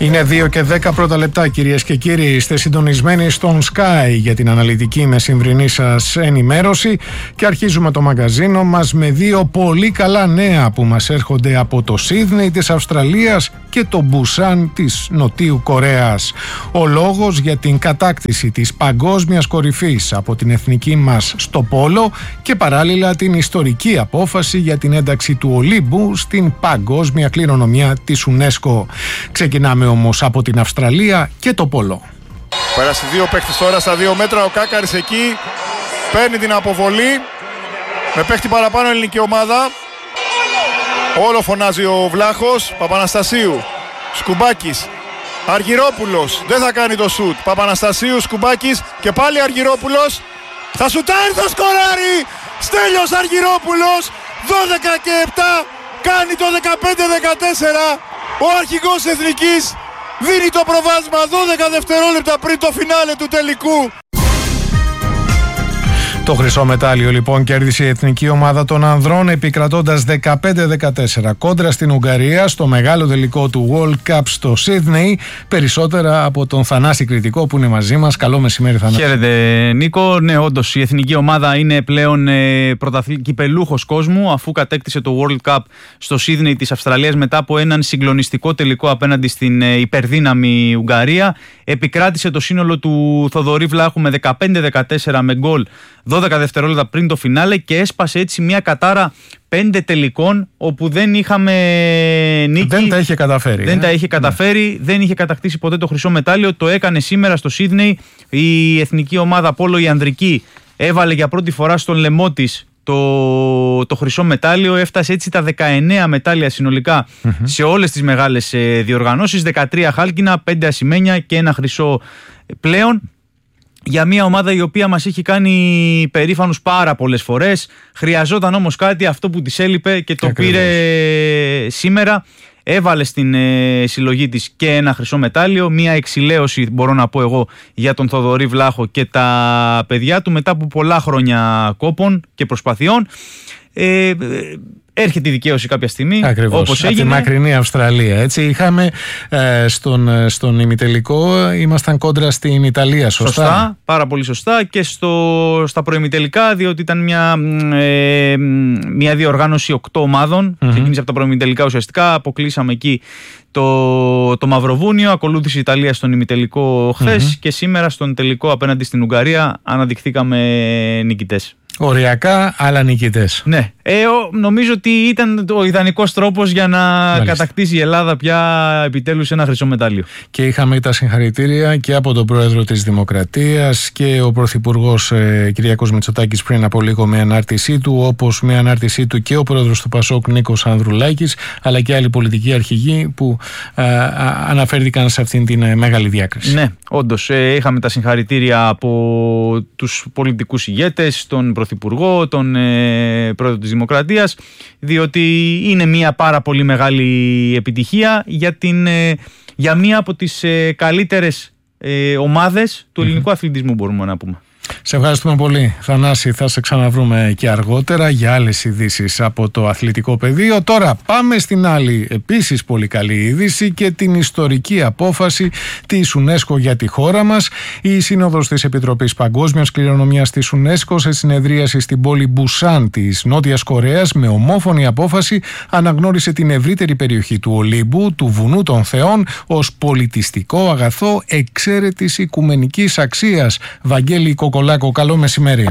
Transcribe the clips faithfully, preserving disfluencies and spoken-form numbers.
Είναι δύο και δέκα πρώτα λεπτά, κυρίες και κύριοι. Είστε συντονισμένοι στον Sky για την αναλυτική μεσημβρινή σας ενημέρωση και αρχίζουμε το μαγκαζίνο μας με δύο πολύ καλά νέα που μας έρχονται από το Σίδνεϊ της Αυστραλίας και το Μπουσάν της Νοτιού Κορέας. Ο λόγος για την κατάκτηση της παγκόσμιας κορυφής από την εθνική μας στο πόλο και παράλληλα την ιστορική απόφαση για την ένταξη του Ολύμπου στην παγκόσμια κληρονομιά της UNESCO. Ξεκινάμε όμως από την Αυστραλία και το πόλο. Πέρασε δύο παίκτες τώρα στα δύο μέτρα, ο Κάκαρης εκεί παίρνει την αποβολή με παίχτη παραπάνω ελληνική ομάδα. Όλο φωνάζει ο Βλάχος, Παπαναστασίου, Σκουμπάκης, Αργυρόπουλος, δεν θα κάνει το σουτ. Παπαναστασίου, Σκουμπάκης και πάλι Αργυρόπουλος, θα σουτάρει, θα σκοράρει. Στέλιος Αργυρόπουλος, δώδεκα και επτά, κάνει το δεκαπέντε δεκατέσσερα. Ο αρχηγός εθνικής δίνει το προβάδισμα δώδεκα δευτερόλεπτα πριν το φινάλε του τελικού. Το χρυσό μετάλλιο λοιπόν κέρδισε η εθνική ομάδα των ανδρών επικρατώντας δεκαπέντε δεκατέσσερα κόντρα στην Ουγγαρία στο μεγάλο τελικό του World Cup στο Σίδνεϊ. Περισσότερα από τον Θανάση Κρητικό που είναι μαζί μας. Καλό μεσημέρι, Θανάση. Χαίρετε, Νίκο. Ναι, όντως η εθνική ομάδα είναι πλέον ε, κυπελούχος κόσμου αφού κατέκτησε το World Cup στο Σίδνεϊ της Αυστραλίας μετά από έναν συγκλονιστικό τελικό απέναντι στην ε, υπερδύναμη Ουγγαρία. Επικράτησε το σύνολο του Θοδωρή Βλάχου με δεκαπέντε δεκατέσσερα με γκολ δώδεκα δευτερόλεπτα πριν το φινάλε και έσπασε έτσι μια κατάρα πέντε τελικών όπου δεν είχαμε νίκη. Δεν τα είχε καταφέρει. Δεν ε? τα είχε καταφέρει, ναι. Δεν είχε κατακτήσει ποτέ το χρυσό μετάλλιο. Το έκανε σήμερα στο Σίδνεϊ. Η εθνική ομάδα πόλο, η ανδρική, έβαλε για πρώτη φορά στον λαιμό της το, το χρυσό μετάλλιο. Έφτασε έτσι τα δεκαεννέα μετάλλια συνολικά mm-hmm. σε όλες τις μεγάλες ε, διοργανώσεις. δεκατρία χάλκινα, πέντε ασημένια και ένα χρυσό πλέον. Για μια ομάδα η οποία μας έχει κάνει περήφανους πάρα πολλές φορές. Χρειαζόταν όμως κάτι, αυτό που της έλειπε και το Ακριβώς. πήρε σήμερα. Έβαλε στην ε, συλλογή της και ένα χρυσό μετάλλιο. Μια εξηλαίωση, μπορώ να πω εγώ, για τον Θοδωρή Βλάχο και τα παιδιά του μετά από πολλά χρόνια κόπων και προσπαθειών. Ε, Έρχεται η δικαίωση κάποια στιγμή. Ακριβώς, όπως από έγινε. τη μακρινή Αυστραλία. Έτσι, είχαμε ε, στον, στον ημιτελικό, ήμασταν κόντρα στην Ιταλία, σωστά. Σωστά, πάρα πολύ σωστά. Και στο, στα προημιτελικά, διότι ήταν μια, ε, μια διοργάνωση οκτώ ομάδων. Mm-hmm. Ξεκίνησε από τα προημιτελικά ουσιαστικά. Αποκλείσαμε εκεί το, το Μαυροβούνιο. Ακολούθησε η Ιταλία στον ημιτελικό χθες. Mm-hmm. Και σήμερα στον τελικό απέναντι στην Ουγγαρία αναδειχθήκαμε νικητές. Οριακά, αλλά νικητές. Ναι. Ε, νομίζω ότι ήταν ο ιδανικός τρόπος για να Μάλιστα. κατακτήσει η Ελλάδα πια επιτέλους ένα χρυσό μετάλλιο. Και είχαμε τα συγχαρητήρια και από τον Πρόεδρο της Δημοκρατίας και ο Πρωθυπουργός ε, Κυριάκος Μητσοτάκης πριν από λίγο με ανάρτησή του, όπως με ανάρτησή του και ο Πρόεδρος του Πασόκ Νίκος Ανδρουλάκης, αλλά και άλλοι πολιτικοί αρχηγοί που ε, ε, αναφέρθηκαν σε αυτήν την ε, μεγάλη διάκριση. Ναι, όντως. Ε, είχαμε τα συγχαρητήρια από τους πολιτικούς ηγέτες, τον Πρωθυπουργό, τον ε, Πρόεδρο της Δημοκρατίας, διότι είναι μια πάρα πολύ μεγάλη επιτυχία για, την, ε, για μία από τις ε, καλύτερες ε, ομάδες του ελληνικού mm-hmm. αθλητισμού, μπορούμε να πούμε. Σε ευχαριστούμε πολύ, Θανάση. Θα σε ξαναβρούμε και αργότερα για άλλες ειδήσεις από το αθλητικό πεδίο. Τώρα πάμε στην άλλη επίσης πολύ καλή είδηση και την ιστορική απόφαση της UNESCO για τη χώρα μας. Η Σύνοδος της Επιτροπής Παγκόσμιας Κληρονομιάς της UNESCO σε συνεδρίαση στην πόλη Μπουσάν της Νότιας Κορέας με ομόφωνη απόφαση αναγνώρισε την ευρύτερη περιοχή του Ολύμπου, του Βουνού των Θεών, ως πολιτιστικό αγαθό εξαίρετης οικουμενικής αξίας. Βαγγέλη Κοκολάκο, καλό μεσημέρι.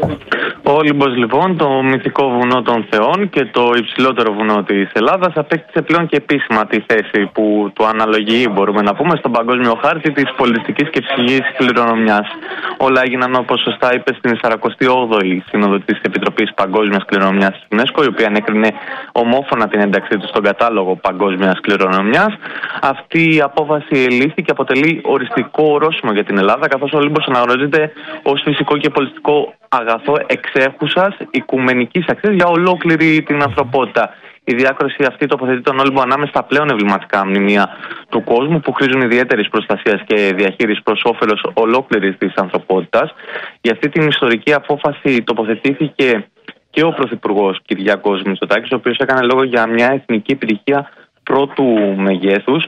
Ο Όλυμπος λοιπόν, το μυθικό βουνό των Θεών και το υψηλότερο βουνό της Ελλάδας, απέκτησε πλέον και επίσημα τη θέση που του αναλογεί, μπορούμε να πούμε, στον παγκόσμιο χάρτη της πολιτιστικής και ψυχικής κληρονομιάς. Όλα έγιναν, όπως σωστά είπε, στην σαρακοστή όγδοη Σύνοδο της Επιτροπής Παγκόσμιας Κληρονομιάς της UNESCO, η οποία ανέκρινε ομόφωνα την ένταξή του στον κατάλογο Παγκόσμιας Κληρονομιάς. Αυτή η απόφαση ελήφθη και αποτελεί οριστικό ορόσημο για την Ελλάδα, καθώς ο Όλυμπος αναγνωρίζεται ως φυσικό και πολιτιστικό αγαθό εξέχουσας οικουμενικής αξίας για ολόκληρη την ανθρωπότητα. Η διάκριση αυτή τοποθετεί τον Όλυμπο ανάμεσα στα πλέον εμβληματικά μνημεία του κόσμου που χρήζουν ιδιαίτερης προστασίας και διαχείρισης προς όφελος ολόκληρης της ανθρωπότητας. Για αυτή την ιστορική απόφαση τοποθετήθηκε και ο Πρωθυπουργός Κυριάκος Μητσοτάκης, ο οποίος έκανε λόγο για μια εθνική επιτυχία πρώτου μεγέθους,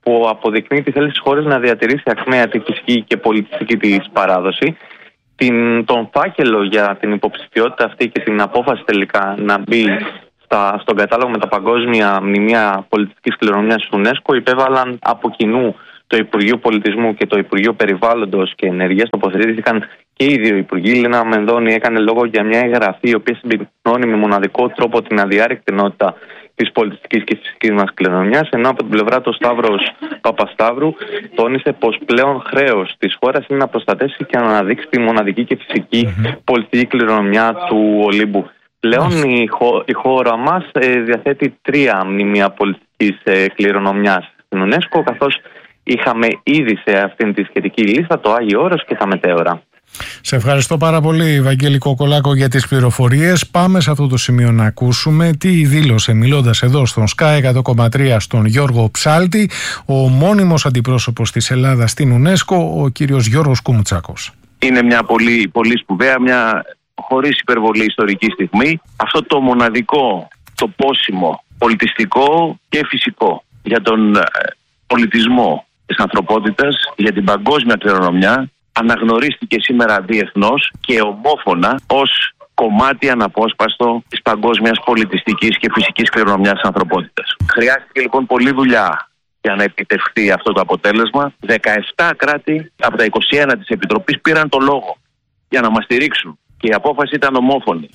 που αποδεικνύει τη θέληση της χώρας να διατηρήσει ακμαία τη φυσική και πολιτιστική της παράδοση. Την, τον φάκελο για την υποψηφιότητα αυτή και την απόφαση τελικά να μπει στα, στον κατάλογο με τα παγκόσμια μνημεία πολιτιστικής κληρονομιάς του UNESCO υπέβαλαν από κοινού το Υπουργείο Πολιτισμού και το Υπουργείο Περιβάλλοντος και Ενέργειας. Τοποθετήθηκαν και οι δύο υπουργοί. Η Λίνα Μενδώνη έκανε λόγο για μια εγγραφή η οποία συμπυκνώνει με μοναδικό τρόπο την αδιάρρηκτη ενότητα της πολιτιστικής και φυσικής μας κληρονομιάς, ενώ από την πλευρά του Σταύρος Παπασταύρου τόνισε πως πλέον χρέος της χώρας είναι να προστατεύσει και να αναδείξει τη μοναδική και φυσική mm-hmm. πολιτιστική κληρονομιά του Ολύμπου. Πλέον mm-hmm. η, χω, η χώρα μας ε, διαθέτει τρία μνημεία πολιτιστικής ε, κληρονομιάς στην UNESCO, καθώς είχαμε ήδη σε αυτήν τη σχετική λίστα το Άγιο Όρος και τα μετέωρα. Σε ευχαριστώ πάρα πολύ, Βαγγέλη Κοκολάκο, για τις πληροφορίες. Πάμε σε αυτό το σημείο να ακούσουμε τι δήλωσε, μιλώντας εδώ στον Sky εκατό κόμμα τρία, στον Γιώργο Ψάλτη, ο μόνιμος αντιπρόσωπος της Ελλάδας στην UNESCO, ο κύριος Γιώργος Κουμουτσάκος. Είναι μια πολύ, πολύ σπουδαία, μια χωρίς υπερβολή ιστορική στιγμή. Αυτό το μοναδικό, το πόσιμο, πολιτιστικό και φυσικό για τον πολιτισμό της ανθρωπότητας, για την παγκόσμια κληρονομιά, αναγνωρίστηκε σήμερα διεθνώς και ομόφωνα ως κομμάτι αναπόσπαστο της παγκόσμιας πολιτιστικής και φυσικής κληρονομιάς της ανθρωπότητας. Χρειάστηκε λοιπόν πολλή δουλειά για να επιτευχθεί αυτό το αποτέλεσμα. δεκαεπτά κράτη από τα είκοσι ένα της Επιτροπής πήραν το λόγο για να μας στηρίξουν και η απόφαση ήταν ομόφωνη.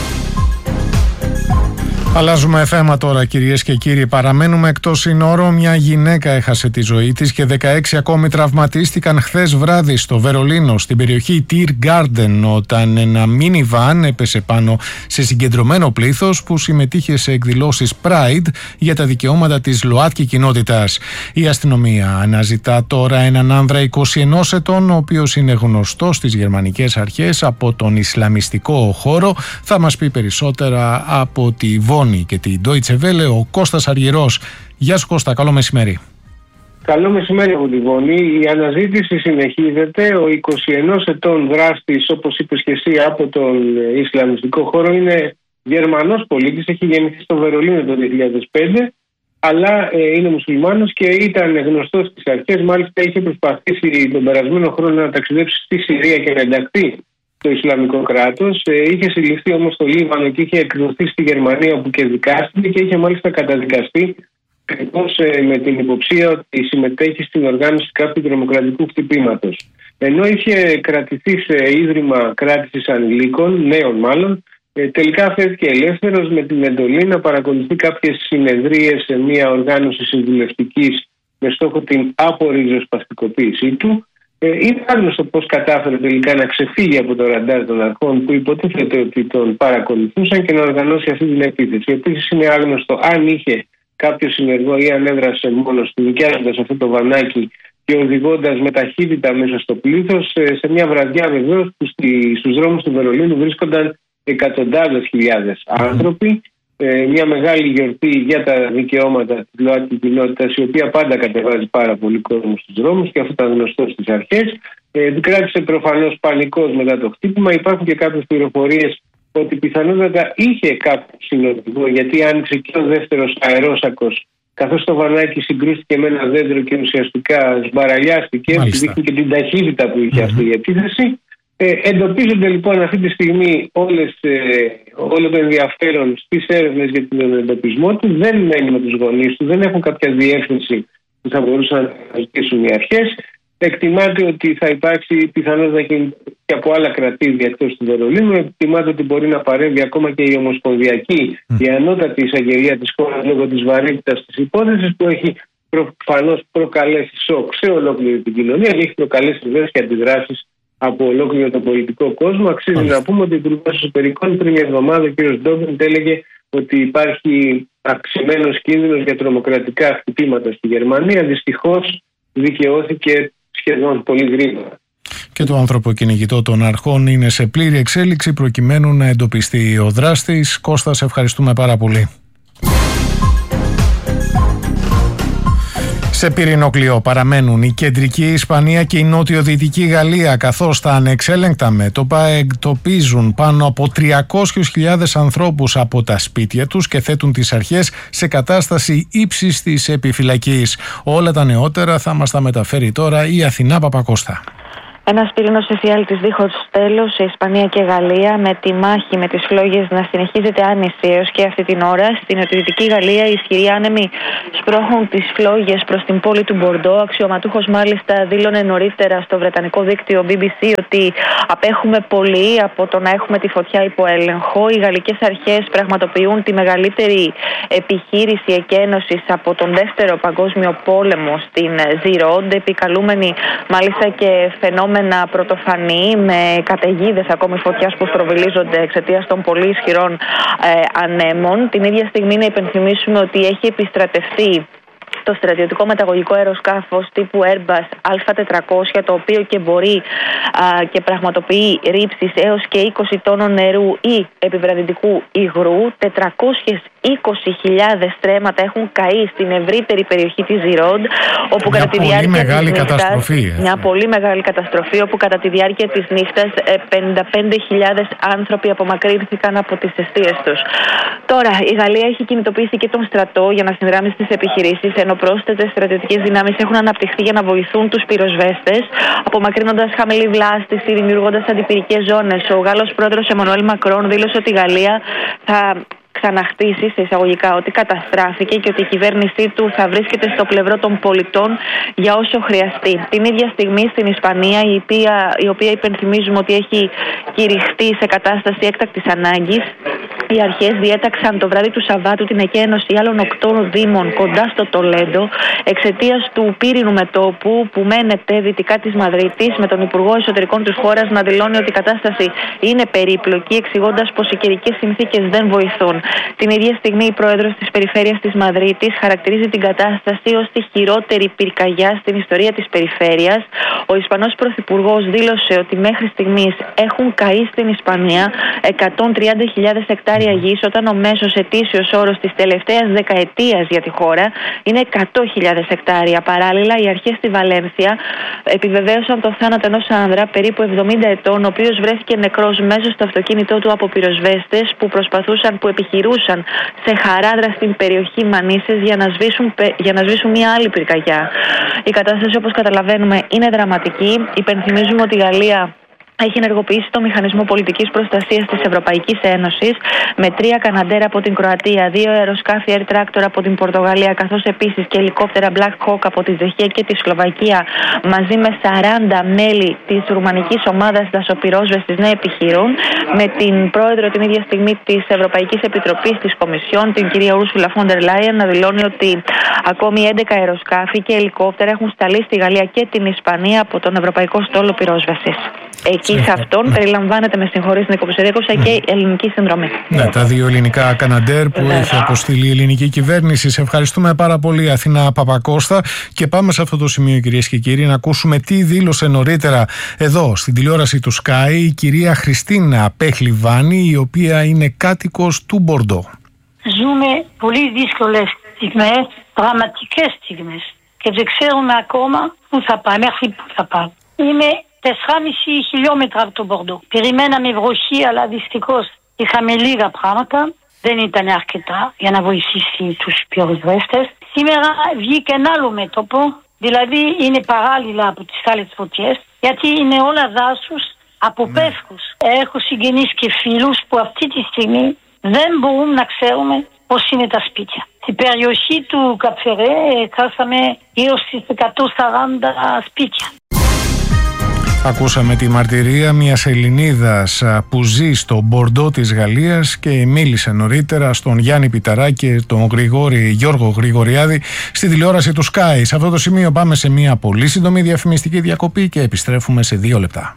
Αλλάζουμε θέμα τώρα, κυρίες και κύριοι. Παραμένουμε εκτός συνόρων. Μια γυναίκα έχασε τη ζωή της και δεκαέξι ακόμη τραυματίστηκαν χθες βράδυ στο Βερολίνο, στην περιοχή Tear Garden, όταν ένα minivan έπεσε πάνω σε συγκεντρωμένο πλήθος που συμμετείχε σε εκδηλώσεις Pride για τα δικαιώματα της ΛΟΑΤΚΙ κοινότητας. Η αστυνομία αναζητά τώρα έναν άνδρα είκοσι ενός ετών, ο οποίος είναι γνωστός στις γερμανικές αρχές από τον ισλαμιστικό χώρο. Θα μας πει περισσότερα από τη Βόνη και την Deutsche Welle ο Κώστας Αργυρός. Γεια σου Κώστα, καλό μεσημέρι. Καλό μεσημέρι από τη Βόνη. Η αναζήτηση συνεχίζεται. Ο είκοσι ενός ετών δράστης, όπως είπες και εσύ, από τον Ισλαμιστικό χώρο, είναι Γερμανός πολίτης, έχει γεννηθεί στο Βερολίνο το δύο χιλιάδες πέντε, αλλά ε, είναι μουσουλμάνος και ήταν γνωστός στις αρχές. Μάλιστα είχε προσπαθήσει τον περασμένο χρόνο να ταξιδέψει στη Συρία και να ενταχθεί το Ισλαμικό κράτος. Ε, είχε συλληφθεί όμως στο Λίβανο και είχε εκδοθεί στη Γερμανία, όπου και δικάστηκε και είχε μάλιστα καταδικαστεί ακριβώς ε, με την υποψία ότι συμμετέχει στην οργάνωση κάποιου τρομοκρατικού χτυπήματος. Ενώ είχε κρατηθεί σε ίδρυμα κράτησης ανηλίκων, νέων μάλλον, ε, τελικά αφέθηκε ελεύθερος με την εντολή να παρακολουθεί κάποιες συνεδρίες σε μια οργάνωση συμβουλευτικής με στόχο την απορριζοσπαστικοποίησή του. Είναι άγνωστο πώς κατάφερε τελικά να ξεφύγει από το ραντάρ των αρχών που υποτίθεται ότι τον παρακολουθούσαν και να οργανώσει αυτή την επίθεση. Επίσης είναι άγνωστο αν είχε κάποιο συνεργό ή αν έδρασε μόνος του, νοικιάζοντας αυτό το βανάκι και οδηγώντας με ταχύτητα μέσα στο πλήθος, σε μια βραδιά βεβαίως που στους δρόμους του Βερολίνου βρίσκονταν εκατοντάδες χιλιάδες άνθρωποι. Μια μεγάλη γιορτή για τα δικαιώματα της ΛΟΑΤΚΙ κοινότητας, η οποία πάντα κατεβάζει πάρα πολύ κόσμο στους δρόμους και αυτό ήταν γνωστό στις αρχές. Ε, κράτησε προφανώς πανικός μετά το χτύπημα. Υπάρχουν και κάποιες πληροφορίες ότι πιθανότατα είχε κάποιο συνοδηγό, γιατί άνοιξε και ο δεύτερος αερόσακος, καθώς το βανάκι συγκρούστηκε με ένα δέντρο και ουσιαστικά σμπαραλιάστηκε. Δείχνει και την ταχύτητα που είχε mm-hmm. αυτή η επίθεση. Ε, εντοπίζονται λοιπόν αυτή τη στιγμή όλες, ε, όλο το ενδιαφέρον στις έρευνες για τον εντοπισμό του. Δεν μένει με τους γονείς του, δεν έχουν κάποια διεύθυνση που θα μπορούσαν να ζητήσουν οι αρχές. Εκτιμάται ότι θα υπάρξει πιθανώς να γίνει και από άλλα κρατήδια εκτός του Βερολίνου. Εκτιμάται ότι μπορεί να παρέμβει ακόμα και η Ομοσπονδιακή, mm. η ανώτατη εισαγγελία της χώρας, λόγω της βαρύτητας της υπόθεσης, που έχει προφανώς προκαλέσει σοκ σε ολόκληρη την κοινωνία και έχει προκαλέσει βεβαίως και αντιδράσεις από ολόκληρο τον πολιτικό κόσμο. Αξίζει Μάλιστα. να πούμε ότι ο Υπουργός Εσωτερικών πριν μια εβδομάδα, ο κ. Ντόμπριντ, έλεγε ότι υπάρχει αυξημένος κίνδυνος για τρομοκρατικά χτυπήματα στη Γερμανία. Δυστυχώς δικαιώθηκε σχεδόν πολύ γρήγορα. Και το ανθρωποκυνηγητό των αρχών είναι σε πλήρη εξέλιξη προκειμένου να εντοπιστεί ο δράστης. Κώστα, σε ευχαριστούμε πάρα πολύ. Σε πυρηνοκλειό παραμένουν η κεντρική Ισπανία και η νότιο-δυτική Γαλλία, καθώς τα ανεξέλεγκτα μέτωπα εκτοπίζουν πάνω από τριακόσιες χιλιάδες ανθρώπους από τα σπίτια τους και θέτουν τις αρχές σε κατάσταση ύψης της επιφυλακής. Όλα τα νεότερα θα μας τα μεταφέρει τώρα η Αθηνά Παπακώστα. Ένας πυρήνος εφιάλτης δίχως τέλος σε Ισπανία και Γαλλία, με τη μάχη με τις φλόγες να συνεχίζεται άνηση έως και αυτή την ώρα. Στην νοτιοδυτική Γαλλία οι ισχυροί άνεμοι σπρώχνουν τις φλόγες προς την πόλη του Μπορντό. Αξιωματούχος μάλιστα δήλωνε νωρίτερα στο βρετανικό δίκτυο μπι μπι σι ότι απέχουμε πολύ από το να έχουμε τη φωτιά υπό έλεγχο. Οι γαλλικές αρχές πραγματοποιούν τη μεγαλύτερη επιχείρηση εκένωσης από τον δεύτερο παγκόσμιο πόλεμο στην Ζιρόντ, επικαλούμενοι μάλιστα και φαινόμενα πρωτοφανή με καταιγίδες ακόμη φωτιάς που στροβιλίζονται εξαιτίας των πολύ ισχυρών ε, ανέμων. Την ίδια στιγμή να υπενθυμίσουμε ότι έχει επιστρατευτεί το στρατιωτικό μεταγωγικό αεροσκάφος τύπου Airbus Α τετρακόσια, το οποίο και μπορεί α, και πραγματοποιεί ρήψεις έως και είκοσι τόνων νερού ή επιβραδυτικού υγρού. τετρακόσιες είκοσι χιλιάδες στρέμματα έχουν καεί στην ευρύτερη περιοχή της Ζιρόντ, όπου μια κατά τη διάρκεια μεγάλη της νύχτας, καταστροφή, μια πολύ μεγάλη καταστροφή, όπου κατά τη διάρκεια της νύχτας πενήντα πέντε χιλιάδες άνθρωποι απομακρύνθηκαν από τις εστίες τους. Τώρα, η Γαλλία έχει κινητοποιήσει και τον στρατό για να συνδράμει στις επιχειρήσεις, ενώ πρόσθετες στρατιωτικές δυνάμεις έχουν αναπτυχθεί για να βοηθούν τους πυροσβέστες, απομακρύνοντας χαμηλή βλάστηση, δημιουργώντας αντιπυρικές ζώνες. Ο Γάλλος πρόεδρος Εμμανουέλ Μακρόν δήλωσε ότι η Γαλλία θα ξαναχτίσει σε εισαγωγικά ότι καταστράφηκε και ότι η κυβέρνησή του θα βρίσκεται στο πλευρό των πολιτών για όσο χρειαστεί. Την ίδια στιγμή στην Ισπανία, η οποία, η οποία υπενθυμίζουμε ότι έχει κηρυχτεί σε κατάσταση έκτακτης ανάγκης, οι αρχές διέταξαν το βράδυ του Σαββάτου την εκένωση άλλων οκτώ δήμων κοντά στο Τολέντο εξαιτίας του πύρινου μετώπου που μένεται δυτικά της Μαδρίτης, με τον Υπουργό Εσωτερικών της χώρας να δηλώνει ότι η κατάσταση είναι περίπλοκη, εξηγώντας πως οι καιρικές συνθήκες δεν βοηθούν. Την ίδια στιγμή η πρόεδρος της περιφέρειας της Μαδρίτης χαρακτηρίζει την κατάσταση ως τη χειρότερη πυρκαγιά στην ιστορία της περιφέρειας. Ο Ισπανός Πρωθυπουργός δήλωσε ότι μέχρι στιγμής έχουν καεί στην Ισπανία εκατόν τριάντα χιλιάδες εκτάρια γης, όταν ο μέσος ετήσιος όρος της τελευταίας δεκαετίας για τη χώρα είναι εκατό χιλιάδες εκτάρια. Παράλληλα, οι αρχές στη Βαλένθια επιβεβαίωσαν το θάνατο ενός άνδρα περίπου εβδομήντα ετών, ο οποίος βρέθηκε νεκρός μέσα στο αυτοκίνητό του από πυροσβέστες που προσπαθούσαν, που επιχειρούσαν σε Χαράδρα στην περιοχή Μανίσες για να σβήσουν, για να σβήσουν μια άλλη πυρκαγιά. Η κατάσταση, όπως καταλαβαίνουμε, είναι δραματική. Υπενθυμίζουμε ότι η Γαλλία έχει ενεργοποιήσει το μηχανισμό πολιτικής προστασίας της Ευρωπαϊκής Ένωσης με τρία Καναντέρ από την Κροατία, δύο αεροσκάφη Air Tractor από την Πορτογαλία, καθώς επίσης και ελικόπτερα Black Hawk από τη Τσεχία και τη Σλοβακία, μαζί με σαράντα μέλη της ρουμανικής ομάδας δασοπυρόσβεσης να επιχειρούν, με την πρόεδρο την ίδια στιγμή της Ευρωπαϊκής Επιτροπής της Κομισιόν, την κυρία Ursula von der Leyen, να δηλώνει ότι ακόμη έντεκα αεροσκάφη και ελικόπτερα έχουν σταλεί στη Γαλλία και την Ισπανία από τον Ευρωπαϊκό Στόλο Πυρόσβεσης. Εκεί σε αυτόν ναι. περιλαμβάνεται, με συγχωρείς Νίκο Πισερίκοσα, ναι. και η ελληνική συνδρομή. Ναι, τα δύο ελληνικά Καναντέρ που ναι. έχει αποστείλει η ελληνική κυβέρνηση. Σε ευχαριστούμε πάρα πολύ, Αθηνά Παπακώστα. Και πάμε σε αυτό το σημείο, κυρίες και κύριοι, να ακούσουμε τι δήλωσε νωρίτερα εδώ στην τηλεόραση του Sky η κυρία Χριστίνα Πεχλιβάνη, η οποία είναι κάτοικος του Μπορντό. Ζούμε πολύ δύσκολες στιγμές, δραματικές στιγμές, και δεν ξέρουμε ακόμα πού θα πάμε, μέχρι πού θα πάμε. Είμαι τεσσεράμισι χιλιόμετρα από το Μπορντό. Περιμέναμε βροχή, αλλά δυστυχώς είχαμε λίγα πράγματα. Δεν ήταν αρκετά για να βοηθήσει τους πυροσβέστες. Σήμερα βγήκε ένα άλλο μέτωπο, δηλαδή είναι παράλληλα από τις άλλες φωτιές, γιατί είναι όλα δάσους από ναι. πεύκους. Έχω συγγενείς και φίλους που αυτή τη στιγμή δεν μπορούν να ξέρουμε πώς είναι τα σπίτια. Στην περιοχή του Καπφερέ χάσαμε γύρω στις εκατόν σαράντα σπίτια. Ακούσαμε τη μαρτυρία μιας Ελληνίδας που ζει στο Μπορντό της Γαλλίας και μίλησε νωρίτερα στον Γιάννη Πιταρά και τον Γρηγόρη, Γιώργο Γρηγοριάδη στη τηλεόραση του Sky. Σε αυτό το σημείο πάμε σε μια πολύ σύντομη διαφημιστική διακοπή και επιστρέφουμε σε δύο λεπτά.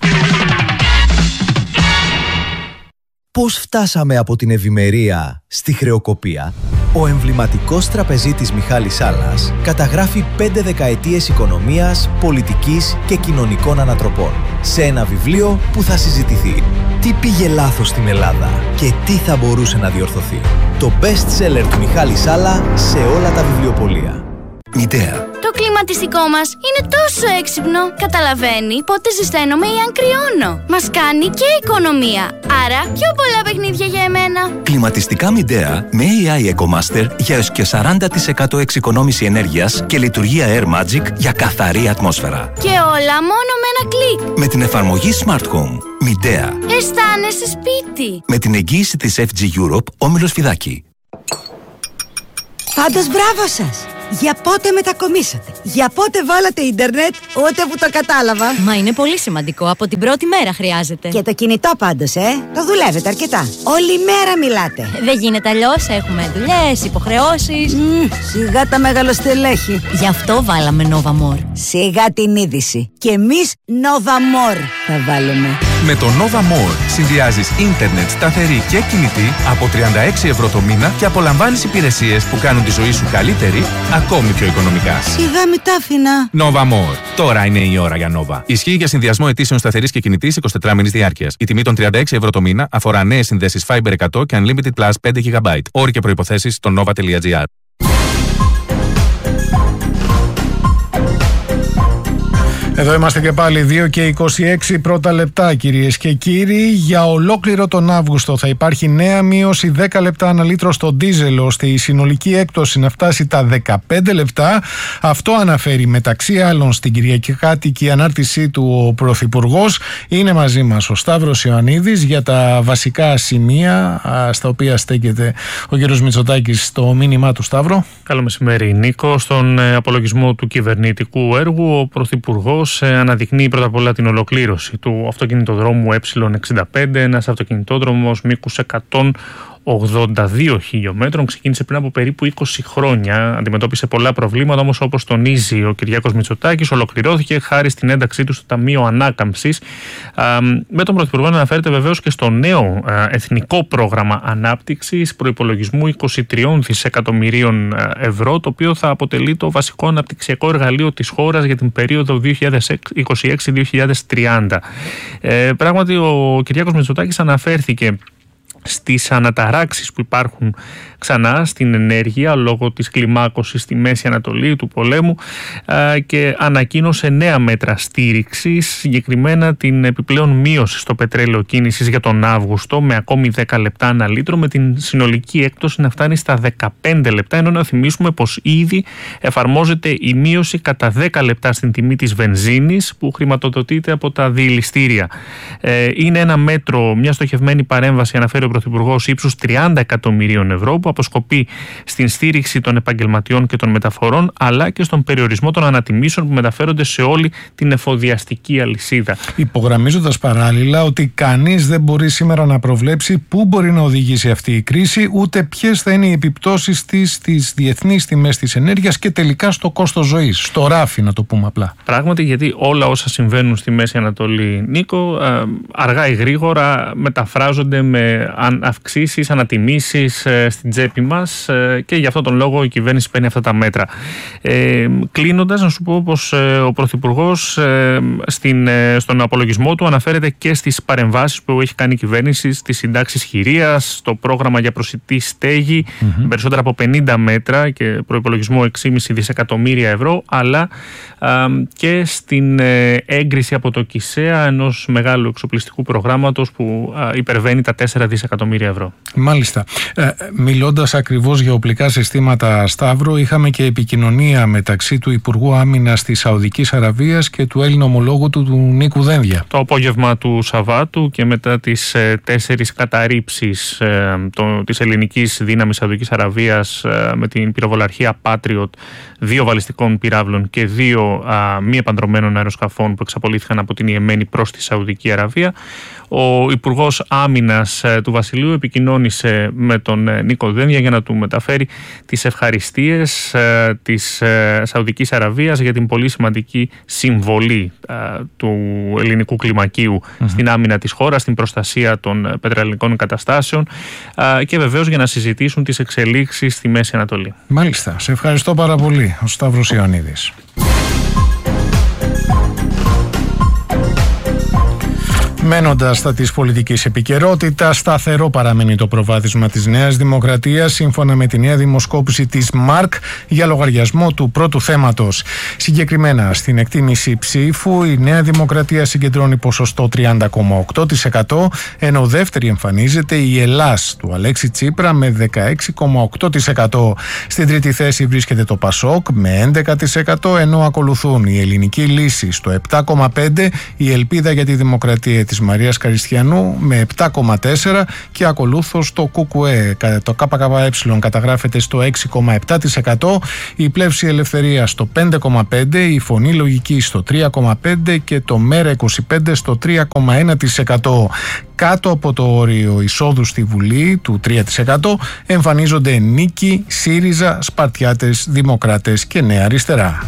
Πώς φτάσαμε από την ευημερία στη χρεοκοπία? Ο εμβληματικός τραπεζίτης Μιχάλης Σάλλας καταγράφει πέντε δεκαετίες οικονομίας, πολιτικής και κοινωνικών ανατροπών σε ένα βιβλίο που θα συζητηθεί. Τι πήγε λάθος στην Ελλάδα και τι θα μπορούσε να διορθωθεί? Το best seller του Μιχάλη Σάλλα σε όλα τα βιβλιοπωλεία. Ιδέα. κλιματιστικό μας είναι τόσο έξυπνο. Καταλαβαίνει πότε ζεσταίνομαι ή αν κρυώνω. Μας κάνει και οικονομία. Άρα πιο πολλά παιχνίδια για εμένα. Κλιματιστικά Midea με έι άι EcoMaster για έως και σαράντα τοις εκατό εξοικονόμηση ενέργειας και λειτουργία Air Magic για καθαρή ατμόσφαιρα. Και όλα μόνο με ένα κλικ. Με την εφαρμογή Smart Home. Midea. Αισθάνεσαι σπίτι. Με την εγγύηση της εφ τζι Europe, Όμιλος Φιδάκη. Πάντως μπράβο σας! Για πότε μετακομίσατε? Για πότε βάλατε ίντερνετ? Ούτε που το κατάλαβα. Μα είναι πολύ σημαντικό. Από την πρώτη μέρα χρειάζεται. Και το κινητό πάντως, ε! Το δουλεύετε αρκετά. Όλη μέρα μιλάτε. Δεν γίνεται αλλιώς. Έχουμε δουλειές, υποχρεώσεις. Mm, σιγά τα μεγαλοστελέχη. Γι' αυτό βάλαμε Nova More. Σιγά την είδηση. Και εμείς Nova More θα βάλουμε. Με το Nova More συνδυάζεις ίντερνετ σταθερή και κινητή από τριάντα έξι ευρώ το μήνα και απολαμβάνεις υπηρεσίες που κάνουν τη ζωή σου καλύτερη, ακόμη πιο οικονομικά. Σιγά μη τα άφηνα. Nova More. Τώρα είναι η ώρα για Nova. Ισχύει για συνδυασμό αιτήσεων σταθερής και κινητής εικοσιτετράμινης διάρκειας. Η τιμή των τριάντα έξι ευρώ το μήνα αφορά νέες συνδέσεις Fiber εκατό και Unlimited Plus πέντε γιγαμπάιτ. Όροι και προϋποθέσεις στο nova τελεία gr. Εδώ είμαστε και πάλι, δύο και είκοσι έξι πρώτα λεπτά, κυρίες και κύριοι. Για ολόκληρο τον Αύγουστο θα υπάρχει νέα μείωση δέκα λεπτά ανά λίτρο στο ντίζελ, ώστε η συνολική έκπτωση να φτάσει τα δεκαπέντε λεπτά. Αυτό αναφέρει μεταξύ άλλων στην κυριακάτικη ανάρτησή του ο Πρωθυπουργός. Είναι μαζί μας ο Σταύρος Ιωαννίδης για τα βασικά σημεία στα οποία στέκεται ο κ. Μητσοτάκης στο μήνυμά του. Σταύρο. Καλό μεσημέρι, Νίκο. Στον απολογισμό του κυβερνητικού έργου, ο Πρωθυπουργός αναδεικνύει πρώτα απ' όλα την ολοκλήρωση του αυτοκινητοδρόμου ε εξήντα πέντε, ένας αυτοκινητόδρομος μήκους εκατόν ογδόντα δύο χιλιόμετρων. Ξεκίνησε πριν από περίπου είκοσι χρόνια. Αντιμετώπισε πολλά προβλήματα, όμως όπως τονίζει ο Κυριάκος Μητσοτάκης, ολοκληρώθηκε χάρη στην ένταξή του στο Ταμείο Ανάκαμψης. Με τον Πρωθυπουργό να αναφέρεται βεβαίως και στο νέο Εθνικό Πρόγραμμα Ανάπτυξης προϋπολογισμού είκοσι τρία δισεκατομμυρίων ευρώ, το οποίο θα αποτελεί το βασικό αναπτυξιακό εργαλείο της χώρας για την περίοδο δύο χιλιάδες είκοσι έξι με δύο χιλιάδες τριάντα. Ε, πράγματι, ο Κυριάκος Μητσοτάκης αναφέρθηκε στις αναταράξεις που υπάρχουν ξανά στην ενέργεια λόγω της κλιμάκωσης στη Μέση Ανατολή του πολέμου και ανακοίνωσε νέα μέτρα στήριξης, συγκεκριμένα την επιπλέον μείωση στο πετρέλαιο κίνησης για τον Αύγουστο με ακόμη δέκα λεπτά ανά λίτρο, με την συνολική έκπτωση να φτάνει στα δεκαπέντε λεπτά, ενώ να θυμίσουμε πως ήδη εφαρμόζεται η μείωση κατά δέκα λεπτά στην τιμή της βενζίνης που χρηματοδοτείται από τα διηλιστήρια. Είναι ένα μέτρο, μια στοχευμένη παρέμβαση, αναφέρει ο Πρωθυπουργός, ύψους τριάντα εκατομμυρίων ευρώ, που αποσκοπεί στην στήριξη των επαγγελματιών και των μεταφορών, αλλά και στον περιορισμό των ανατιμήσεων που μεταφέρονται σε όλη την εφοδιαστική αλυσίδα. Υπογραμμίζοντας παράλληλα ότι κανείς δεν μπορεί σήμερα να προβλέψει πού μπορεί να οδηγήσει αυτή η κρίση, ούτε ποιες θα είναι οι επιπτώσεις της στις διεθνείς τιμές της ενέργειας και τελικά στο κόστος ζωής, στο ράφι, να το πούμε απλά. Πράγματι, γιατί όλα όσα συμβαίνουν στη Μέση Ανατολή, Νίκο, αργά ή γρήγορα μεταφράζονται με αυξήσεις, ανατιμήσεις στην τσέπη μας, και γι' αυτόν τον λόγο η κυβέρνηση παίρνει αυτά τα μέτρα. Ε, κλείνοντας, να σου πω πως ε, ο Πρωθυπουργός ε, στην, ε, στον απολογισμό του αναφέρεται και στις παρεμβάσεις που έχει κάνει η κυβέρνηση στις συντάξεις χειρίας, στο πρόγραμμα για προσιτή στέγη, mm-hmm. περισσότερα από πενήντα μέτρα και προϋπολογισμό έξι κόμμα πέντε δισεκατομμύρια ευρώ, αλλά ε, και στην ε, έγκριση από το ΚΙΣΕΑ ενός μεγάλου εξοπλιστικού προγράμματος που ε, υπερβαίνει τα τέσσερα δισεκατομμύρια ευρώ. Μάλιστα. Ε, μιλώντας ακριβώς για οπλικά συστήματα, Σταύρο, είχαμε και επικοινωνία μεταξύ του Υπουργού Άμυνας της Σαουδικής Αραβίας και του Έλληνα ομολόγου του, του Νίκου Δένδια. Το απόγευμα του Σαββάτου και μετά τις ε, τέσσερις καταρρίψεις ε, το, της ελληνικής δύναμης Σαουδικής Αραβίας ε, με την πυροβολαρχία Patriot, δύο βαλιστικών πυράβλων και δύο α, μη επανδρωμένων αεροσκαφών που εξαπολύθηκαν από την Ιεμένη προς τη Σαουδική Αραβία, ο Υπουργός Άμυνας ε, του Βασιλείου επικοινώνησε με τον ε, Νίκο Δένδια για να του μεταφέρει τις ευχαριστίες ε, της ε, Σαουδικής Αραβίας για την πολύ σημαντική συμβολή ε, του ελληνικού κλιμακίου mm-hmm. στην άμυνα της χώρας, στην προστασία των ε, πετρελαϊκών εγκαταστάσεων ε, και βεβαίως για να συζητήσουν τις εξελίξεις στη Μέση Ανατολή. Μάλιστα. Σε ευχαριστώ πάρα πολύ, ο Σταύρος Ιωαννίδης. Μένοντας στα της πολιτικής επικαιρότητας, σταθερό παραμένει το προβάδισμα της Νέας Δημοκρατίας σύμφωνα με τη νέα δημοσκόπηση της ΜΑΡΚ για λογαριασμό του πρώτου θέματος. Συγκεκριμένα στην εκτίμηση ψήφου η Νέα Δημοκρατία συγκεντρώνει ποσοστό τριάντα κόμμα οκτώ τοις εκατό, ενώ δεύτερη εμφανίζεται η Ελλάς του Αλέξη Τσίπρα με δεκαέξι κόμμα οκτώ τοις εκατό. Στην τρίτη θέση βρίσκεται το ΠΑΣΟΚ με έντεκα τοις εκατό, ενώ ακολουθούν η Ελληνική Λύση στο επτά κόμμα πέντε τοις εκατό, η Ελπίδα για τη Δημοκρατία της Μαρίας Καριστιανού με επτά κόμμα τέσσερα τοις εκατό και ακολούθως το ΚΚΕ, το ΚΚΕ καταγράφεται στο έξι κόμμα επτά τοις εκατό, η Πλεύση Ελευθερία στο πέντε κόμμα πέντε τοις εκατό, η Φωνή Λογική στο τρία κόμμα πέντε τοις εκατό και το ΜΕΡΑ είκοσι πέντε στο τρία κόμμα ένα τοις εκατό. Κάτω από το όριο εισόδου στη Βουλή του τρία τοις εκατό εμφανίζονται Νίκη, ΣΥΡΙΖΑ, Σπαρτιάτες, Δημοκράτες και Νέα Αριστερά.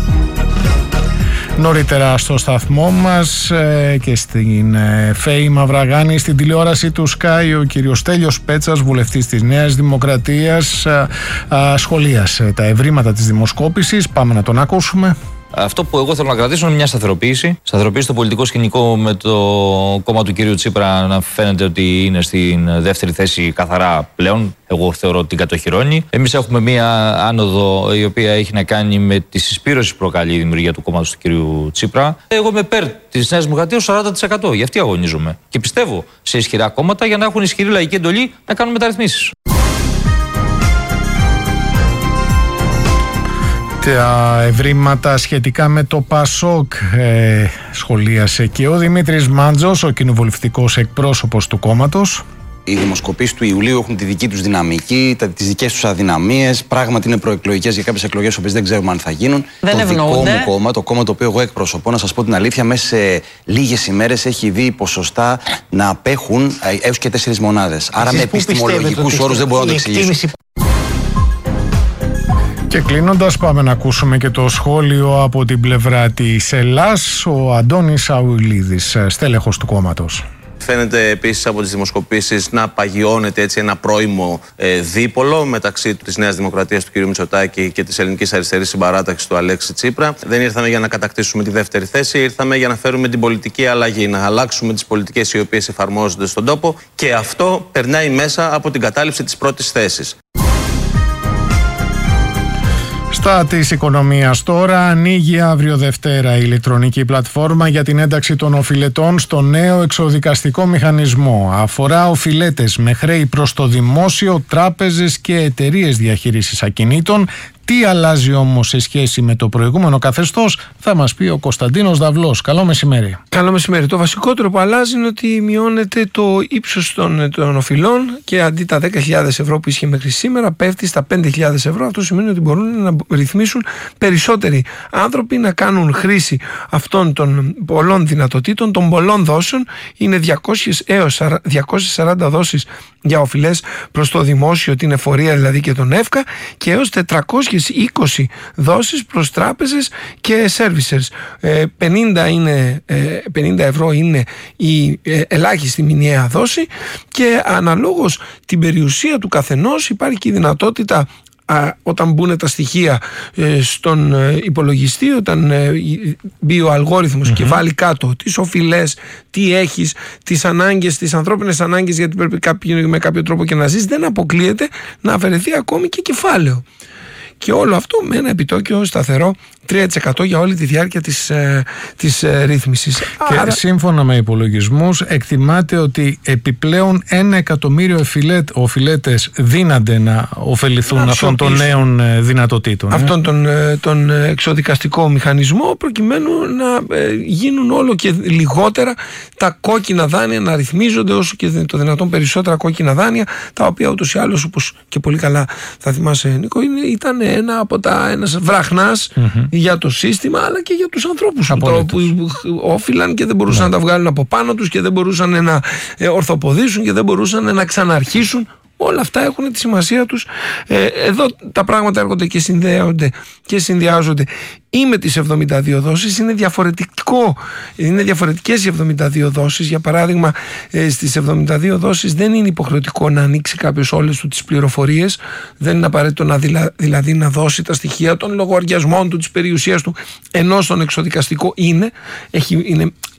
Νωρίτερα στο σταθμό μας ε, και στην ε, ΦΕΗ Μαυραγάνη, στην τηλεόραση του Sky, ο κύριος Στέλιος Πέτσας, βουλευτής της Νέας Δημοκρατίας, ε, ε, σχολίασε τα ευρήματα της δημοσκόπησης. Πάμε να τον ακούσουμε. Αυτό που εγώ θέλω να κρατήσω είναι μια σταθεροποίηση. Σταθεροποίηση στο πολιτικό σκηνικό, με το κόμμα του κυρίου Τσίπρα να φαίνεται ότι είναι στην δεύτερη θέση καθαρά πλέον. Εγώ θεωρώ ότι την κατοχυρώνει. Εμείς έχουμε μια άνοδο η οποία έχει να κάνει με τη συσπήρωση που προκαλεί η δημιουργία του κόμματος του κυρίου Τσίπρα. Εγώ είμαι υπέρ της Νέας Δημοκρατίας σαράντα τοις εκατό. Γι' αυτή αγωνίζομαι. Και πιστεύω σε ισχυρά κόμματα για να έχουν ισχυρή λαϊκή εντολή να κάνουν μεταρρυθμίσεις. Τα ευρήματα σχετικά με το ΠΑΣΟΚ ε, σχολίασε και ο Δημήτρης Μάντζος, ο κοινοβουλευτικός εκπρόσωπος του κόμματος. Οι δημοσκοπήσεις του Ιουλίου έχουν τη δική τους δυναμική, τις δικές τους αδυναμίες. Πράγματι είναι προεκλογικές για κάποιες εκλογές, οποίες δεν ξέρουμε αν θα γίνουν. Δεν το ευνοούνται. δικό μου κόμμα, το κόμμα το οποίο εγώ εκπροσωπώ, να σας πω την αλήθεια, μέσα σε λίγες ημέρες έχει δει ποσοστά να απέχουν έως και τέσσερις μονάδες. Άρα με επιστημολογικούς όρους δεν μπορώ να το εξηγήσω. Και κλείνοντας, πάμε να ακούσουμε και το σχόλιο από την πλευρά της Ελλάς, ο Αντώνης Αουιλίδης, στέλεχος του κόμματος. Φαίνεται επίσης από τις δημοσκοπήσεις να παγιώνεται έτσι ένα πρώιμο ε, δίπολο μεταξύ της Νέας Δημοκρατίας του κ. Μητσοτάκη και της Ελληνικής Αριστερής Συμπαράταξης του Αλέξη Τσίπρα. Δεν ήρθαμε για να κατακτήσουμε τη δεύτερη θέση, ήρθαμε για να φέρουμε την πολιτική αλλαγή, να αλλάξουμε τις πολιτικές οι οποίες εφαρμόζονται στον τόπο, και αυτό περνάει μέσα από την κατάληψη της πρώτης θέσης. Στα της οικονομίας τώρα, ανοίγει αύριο Δευτέρα η ηλεκτρονική πλατφόρμα για την ένταξη των οφειλετών στο νέο εξοδικαστικό μηχανισμό. Αφορά οφειλέτες με χρέη προς το δημόσιο, τράπεζες και εταιρείες διαχείρισης ακινήτων. Τι αλλάζει όμως σε σχέση με το προηγούμενο καθεστώς, θα μας πει ο Κωνσταντίνος Δαυλός. Καλό μεσημέρι. Καλό μεσημέρι. Το βασικότερο που αλλάζει είναι ότι μειώνεται το ύψος των, των οφειλών και αντί τα δέκα χιλιάδες ευρώ που είχε μέχρι σήμερα πέφτει στα πέντε χιλιάδες ευρώ. Αυτό σημαίνει ότι μπορούν να ρυθμίσουν περισσότεροι άνθρωποι να κάνουν χρήση αυτών των πολλών δυνατοτήτων, των πολλών δόσεων. Είναι διακόσιες έως διακόσιες σαράντα δόσεις για οφειλές προς το δημόσιο, την εφορία δηλαδή και τον ΕΦΚΑ, και έως τετρακόσιες είκοσι δόσεις προς τράπεζες και servicers. πενήντα, είναι, πενήντα ευρώ είναι η ελάχιστη μηνιαία δόση, και αναλόγως την περιουσία του καθενός υπάρχει και η δυνατότητα, Α, όταν μπουν τα στοιχεία ε, στον ε, υπολογιστή, όταν ε, μπει ο αλγόριθμος mm-hmm. και βάλει κάτω τις οφειλές, τι έχεις, τις ανάγκες, τις ανθρώπινες ανάγκες, γιατί πρέπει κάποιο, με κάποιο τρόπο και να ζεις, δεν αποκλείεται να αφαιρεθεί ακόμη και κεφάλαιο. Και όλο αυτό με ένα επιτόκιο σταθερό τρία τοις εκατό για όλη τη διάρκεια της, ε, της ε, ρύθμισης. Και άρα, σύμφωνα με υπολογισμούς, εκτιμάται ότι επιπλέον ένα εκατομμύριο οφειλέτες δύνανται να ωφεληθούν να αυτών των νέων ε, δυνατοτήτων. Αυτόν ε. τον, ε, τον εξοδικαστικό μηχανισμό, προκειμένου να ε, γίνουν όλο και λιγότερα τα κόκκινα δάνεια, να ρυθμίζονται όσο και το δυνατόν περισσότερα κόκκινα δάνεια, τα οποία ούτως ή άλλως, όπως και πολύ καλά θα θυμάσαι, Νίκο, είναι, ήταν ένα από τα ένας βραχνάς mm-hmm. για το σύστημα, αλλά και για τους ανθρώπους που, που όφυλαν και δεν μπορούσαν ναι. να τα βγάλουν από πάνω τους και δεν μπορούσαν να ορθοποδήσουν και δεν μπορούσαν να ξαναρχίσουν. Όλα αυτά έχουν τη σημασία τους. Ε, εδώ τα πράγματα έρχονται και συνδέονται και συνδυάζονται ή με τις εβδομήντα δύο δόσεις. Είναι διαφορετικό, είναι διαφορετικές οι εβδομήντα δύο δόσεις. Για παράδειγμα, ε, στις εβδομήντα δύο δόσεις δεν είναι υποχρεωτικό να ανοίξει κάποιος όλες του τις πληροφορίες. Δεν είναι απαραίτητο να δηλα, δηλαδή να δώσει τα στοιχεία των λογαριασμών του, της περιουσίας του, ενώ στον εξοδικαστικό είναι, έχει, είναι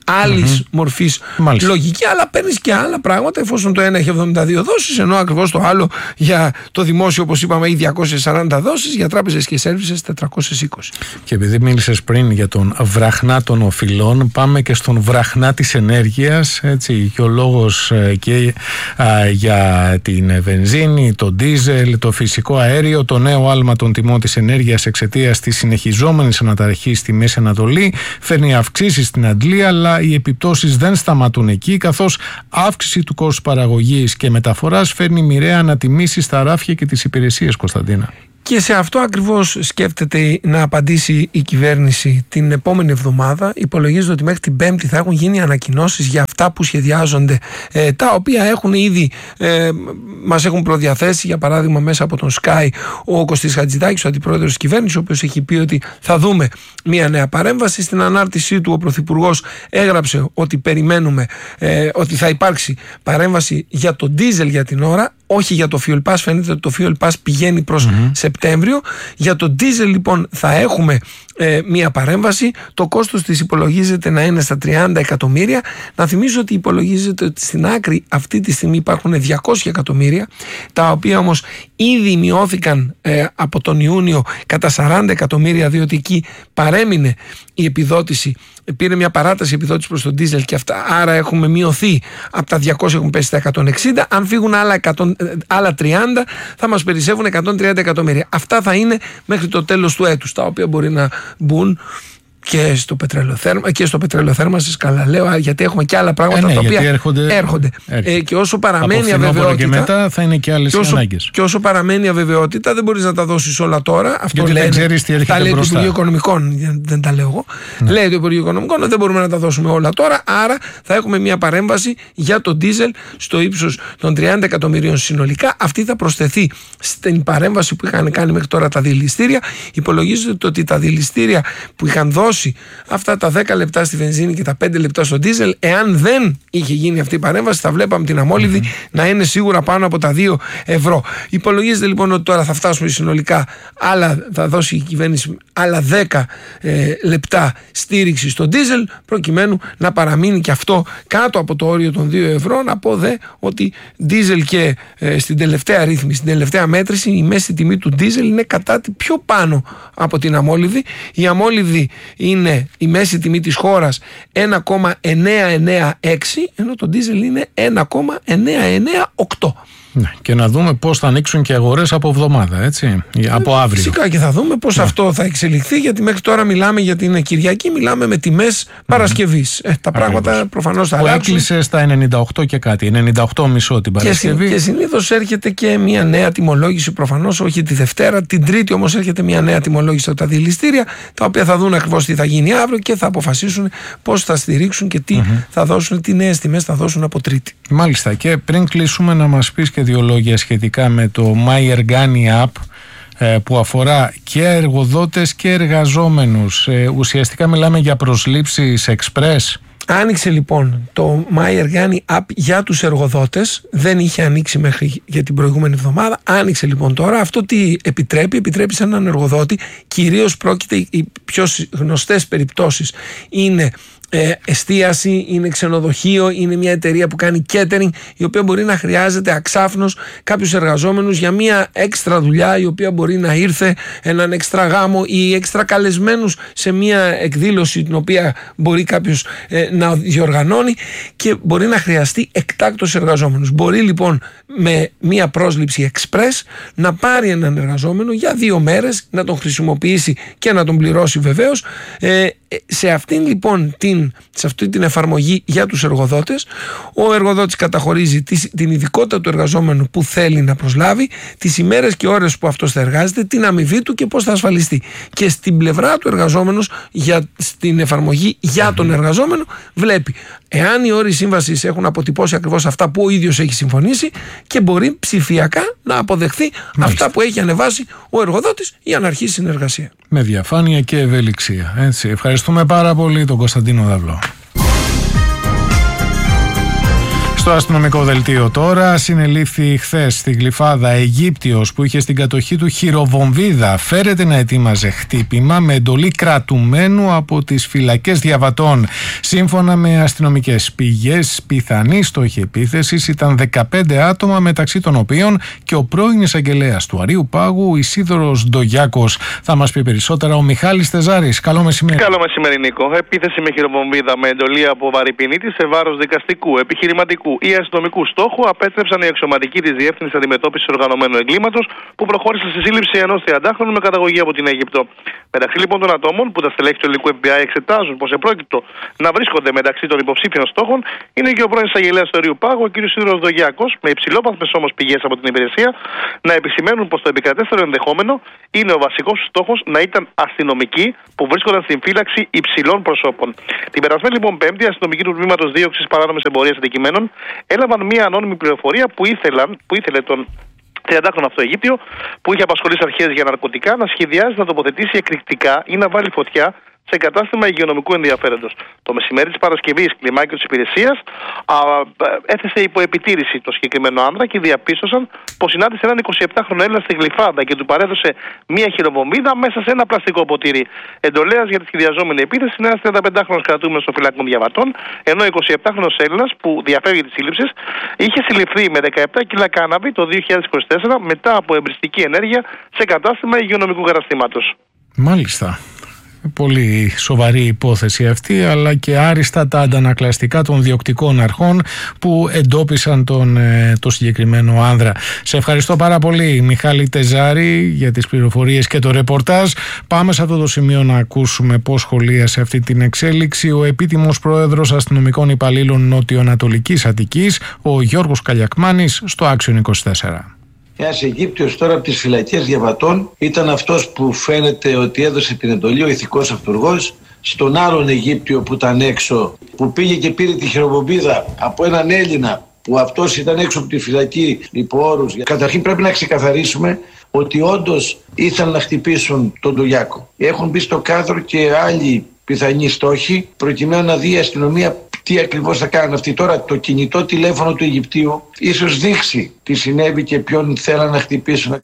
άλλης Mm-hmm. μορφής Μάλιστα. λογική, αλλά παίρνεις και άλλα πράγματα εφόσον το ένα έχει εβδομήντα δύο δόσεις, ενώ ακριβώς το άλλο για το δημόσιο, όπως είπαμε, έχει διακόσιες σαράντα δόσεις, για τράπεζες και σέρβισες τετρακόσιες είκοσι. Και επειδή μίλησες πριν για τον βραχνά των οφειλών, πάμε και στον βραχνά της ενέργειας, έτσι, και ο λόγος ε, και α, για την βενζίνη, το ντίζελ, το φυσικό αέριο, το νέο άλμα των τιμών της ενέργειας εξαιτίας της συνεχιζόμενης αναταραχής στη Μέση Ανατολή φέρνει αυξήσεις στην αντλία, αλλά οι επιπτώσεις δεν σταματούν εκεί, καθώς αύξηση του κόστους παραγωγής και μεταφοράς φέρνει μοιραία ανατιμήσεις στα ράφια και τις υπηρεσίες, Κωνσταντίνα. Και σε αυτό ακριβώς σκέφτεται να απαντήσει η κυβέρνηση την επόμενη εβδομάδα. Υπολογίζεται ότι μέχρι την Πέμπτη θα έχουν γίνει ανακοινώσεις για αυτά που σχεδιάζονται, ε, τα οποία έχουν ήδη ε, μας έχουν προδιαθέσει. Για παράδειγμα, μέσα από τον Sky ο Κωστής Χατζηδάκης, ο αντιπρόεδρος της κυβέρνησης, ο οποίος έχει πει ότι θα δούμε μια νέα παρέμβαση. Στην ανάρτησή του ο Πρωθυπουργός έγραψε ότι περιμένουμε ε, ότι θα υπάρξει παρέμβαση για το ντίζελ για την ώρα, όχι για το Fuel Pass. Φαίνεται ότι το Fuel Pass πηγαίνει προς mm-hmm. Σεπτέμβριο. Για το ντίζελ λοιπόν θα έχουμε ε, μία παρέμβαση. Το κόστος της υπολογίζεται να είναι στα τριάντα εκατομμύρια. Να θυμίσω ότι υπολογίζεται ότι στην άκρη αυτή τη στιγμή υπάρχουν διακόσια εκατομμύρια, τα οποία όμως ήδη μειώθηκαν ε, από τον Ιούνιο κατά σαράντα εκατομμύρια, διότι εκεί παρέμεινε η επιδότηση. Πήρε μια παράταση επιδότηση προς τον ντίζελ και αυτά, άρα έχουμε μειωθεί από τα διακόσια, έχουν πέσει στα εκατόν εξήντα. Αν φύγουν άλλα, εκατό, άλλα τριάντα, θα μας περισσεύουν εκατόν τριάντα εκατομμύρια. Αυτά θα είναι μέχρι το τέλος του έτους, τα οποία μπορεί να μπουν και στο πετρελοθέρμα και στο πετρελοθέρμανσης, καλά λέω, γιατί έχουμε και άλλα πράγματα ε, ναι, τα οποία έρχονται, έρχονται. Ε, και όσο παραμένει αβεβαιότητα και μετά θα είναι και άλλες και όσο, ανάγκες. Και όσο παραμένει αβεβαιότητα δεν μπορείς να τα δώσεις όλα τώρα. Αυτό γιατί λένε, δεν ξέρεις τι έρχεται τα λέει μπροστά. το Υπουργείο Οικονομικών, δεν τα λέω εγώ. Ναι. Λέει το Υπουργείο Οικονομικών, δεν μπορούμε να τα δώσουμε όλα τώρα, άρα θα έχουμε μια παρέμβαση για το ντίζελ στο ύψος των τριάντα εκατομμυρίων συνολικά. Αυτή θα προσθεθεί στην παρέμβαση που είχαν κάνει μέχρι τώρα τα διελιστήρια. Υπολογίζεται ότι τα διελιστήρια που είχαν δώσει αυτά τα δέκα λεπτά στη βενζίνη και τα πέντε λεπτά στο ντίζελ, εάν δεν είχε γίνει αυτή η παρέμβαση, θα βλέπαμε την αμόλυδη mm-hmm. να είναι σίγουρα πάνω από τα δύο ευρώ. Υπολογίζεται λοιπόν ότι τώρα θα φτάσουμε συνολικά, άλλα, θα δώσει η κυβέρνηση άλλα δέκα ε, λεπτά στήριξη στο ντίζελ, προκειμένου να παραμείνει και αυτό κάτω από το όριο των δύο ευρώ. Να πω δε ότι ντίζελ και ε, στην τελευταία ρύθμιση, στην τελευταία μέτρηση, η μέση τιμή του ντίζελ είναι κατά τη πιο πάνω από την αμόλυδη. Η αμόλυδη είναι η μέση τιμή της χώρας ένα κόμμα εννιακόσια ενενήντα έξι, ενώ το ντίζελ είναι ένα κόμμα εννιακόσια ενενήντα οκτώ. Ναι, και να δούμε πώς θα ανοίξουν και αγορές από εβδομάδα, έτσι, από αύριο. Φυσικά και θα δούμε πώς ναι. αυτό θα εξελιχθεί, γιατί μέχρι τώρα μιλάμε για την Κυριακή, μιλάμε με τιμές Παρασκευής. Mm. Ε, τα πράγματα Ακριβώς. προφανώς θα αλλάξουν. Έκλεισε στα ενενήντα οκτώ και κάτι, ενενήντα οκτώ κόμμα πέντε την Παρασκευή. Και, και συνήθως έρχεται και μια νέα τιμολόγηση, προφανώς όχι τη Δευτέρα, την Τρίτη όμως έρχεται μια νέα τιμολόγηση από τα διελιστήρια, τα οποία θα δουν ακριβώς τι θα γίνει αύριο και θα αποφασίσουν πώς θα στηρίξουν και τι mm-hmm. θα δώσουν, τι νέες τιμές θα δώσουν από Τρίτη. Μάλιστα, και πριν κλείσουμε να μας πεις και δύο λόγια σχετικά με το My Ergani App που αφορά και εργοδότες και εργαζόμενους. Ουσιαστικά μιλάμε για προσλήψεις express. Άνοιξε λοιπόν το My Ergani App για τους εργοδότες, δεν είχε ανοίξει μέχρι για την προηγούμενη εβδομάδα, άνοιξε λοιπόν τώρα. Αυτό τι επιτρέπει, επιτρέπει σε έναν εργοδότη, κυρίως πρόκειται, οι πιο γνωστές περιπτώσεις είναι Ε, εστίαση, είναι ξενοδοχείο, είναι μια εταιρεία που κάνει catering, η οποία μπορεί να χρειάζεται αξάφνος κάποιους εργαζόμενους για μια έξτρα δουλειά, η οποία μπορεί να ήρθε έναν έξτρα γάμο ή έξτρα καλεσμένους σε μια εκδήλωση την οποία μπορεί κάποιος ε, να διοργανώνει και μπορεί να χρειαστεί εκτάκτως εργαζόμενους. Μπορεί λοιπόν με μια πρόσληψη express να πάρει έναν εργαζόμενο για δύο μέρες, να τον χρησιμοποιήσει και να τον πληρώσει βεβαίως. Ε, σε αυτήν λοιπόν την, σε αυτή την εφαρμογή για τους εργοδότες, ο εργοδότης καταχωρίζει την ειδικότητα του εργαζόμενου που θέλει να προσλάβει, τις ημέρες και ώρες που αυτός θα εργάζεται, την αμοιβή του και πώς θα ασφαλιστεί. Και στην πλευρά του εργαζόμενος, για στην εφαρμογή για τον εργαζόμενο, βλέπει εάν οι όροι σύμβασης έχουν αποτυπώσει ακριβώς αυτά που ο ίδιος έχει συμφωνήσει και μπορεί ψηφιακά να αποδεχθεί Μάλιστα. αυτά που έχει ανεβάσει ο εργοδότης για να αρχίσει συνεργασία. Με διαφάνεια και ευελιξία. Έτσι. Ευχαριστούμε πάρα πολύ τον Κωνσταντίνο Δαυλό. Στο αστυνομικό δελτίο τώρα, συνελήφθη χθες στη Γλυφάδα Αιγύπτιος που είχε στην κατοχή του χειροβομβίδα. Φέρεται να ετοίμαζε χτύπημα με εντολή κρατουμένου από τις φυλακές διαβατών. Σύμφωνα με αστυνομικές πηγές, πιθανή στόχη επίθεσης ήταν δεκαπέντε άτομα, μεταξύ των οποίων και ο πρώην εισαγγελέας του Αρείου Πάγου, Ισίδωρος Ντογιάκος. Θα μας πει περισσότερα ο Μιχάλης Τεζάρης. Καλό μεσημέρι. Καλό μεσημέρι, Νίκο. Επίθεση με χειροβομβίδα με εντολή από βαρυπινίτη σε βάρος δικαστικού, επιχειρηματικού ή αστυνομικού στόχου απέτρεψαν οι αξιωματικοί της Διεύθυνσης Αντιμετώπισης Οργανωμένου Εγκλήματος που προχώρησαν στη σύλληψη ενός τριαντάχρονου με καταγωγή από την Αίγυπτο. Μεταξύ λοιπόν των ατόμων που τα στελέχη του ελληνικού εφ μπι άι εξετάζουν πως επρόκειτο να βρίσκονται μεταξύ των υποψήφιων στόχων είναι και ο πρώην εισαγγελέας του Αρείου Πάγου, ο κ. Ισίδωρος Ντογιάκος, με υψηλόπαθμες όμως πηγές από την υπηρεσία να επισημαίνουν πως το επικρατέστερο ενδεχόμενο είναι ο βασικός στόχος να ήταν αστυνομικοί που βρίσκονταν στην φύλαξη υψηλών προσώπων. Την περασμένη λοιπόν Πέμπτη, οι αστυνομικοί του τμήματος δίωξης παράνομης εμπορίας αντικειμένων έλαβαν μία ανώνυμη πληροφορία που, ήθελαν, που ήθελε τον τριαντάχρονο αυτό Αιγύπτιο, που είχε απασχολήσει αρχές για ναρκωτικά, να σχεδιάζει να τοποθετήσει εκρηκτικά ή να βάλει φωτιά σε κατάστημα υγειονομικού ενδιαφέροντος. Το μεσημέρι της Παρασκευής, κλιμάκιο της υπηρεσίας έθεσε υπό επιτήρηση το συγκεκριμένο άνδρα και διαπίστωσαν πως συνάντησε έναν εικοσιεπτάχρονο Έλληνα στη Γλυφάδα και του παρέδωσε μία χειροβομβίδα μέσα σε ένα πλαστικό ποτήρι. Εντολέας για τη σχεδιαζόμενη επίθεση είναι ένας τριανταπεντάχρονος κρατούμενος των φυλακών διαβατών, ενώ ο εικοσιεπτάχρονος Έλληνας που διαφεύγει τη σύλληψη είχε συλληφθεί με δεκαεπτά κιλά κάναβη το δύο χιλιάδες είκοσι τέσσερα μετά από εμπριστική ενέργεια σε κατάστημα υγειονομικού καταστήματος. Μάλιστα. Πολύ σοβαρή υπόθεση αυτή, αλλά και άριστα τα αντανακλαστικά των διοκτικών αρχών που εντόπισαν τον, το συγκεκριμένο άνδρα. Σε ευχαριστώ πάρα πολύ, Μιχάλη Τεζάρη, για τις πληροφορίες και το ρεπορτάζ. Πάμε σε αυτό το σημείο να ακούσουμε πώς σχολίασε αυτή την εξέλιξη ο επίτιμος πρόεδρος αστυνομικών υπαλλήλων Νότιο-Ανατολικής Αττικής, ο Γιώργος Καλιακμάνης, στο Action είκοσι τέσσερα. Ένας Αιγύπτιος τώρα από τις φυλακές διαβατών ήταν αυτός που φαίνεται ότι έδωσε την εντολή, ο ηθικός αυτουργός, στον άλλον Αιγύπτιο που ήταν έξω, που πήγε και πήρε τη χειροβομβίδα από έναν Έλληνα που αυτός ήταν έξω από τη φυλακή υπό όρους. Καταρχήν πρέπει να ξεκαθαρίσουμε ότι όντως ήθελαν να χτυπήσουν τον Ντογιάκο. Έχουν μπει στο κάδρο και άλλοι πιθανοί στόχοι προκειμένου να δει η αστυνομία τι ακριβώς θα κάνουν αυτοί. Τώρα το κινητό τηλέφωνο του Αιγυπτίου ίσως δείξει τι συνέβη και ποιον θέλαν να χτυπήσουν.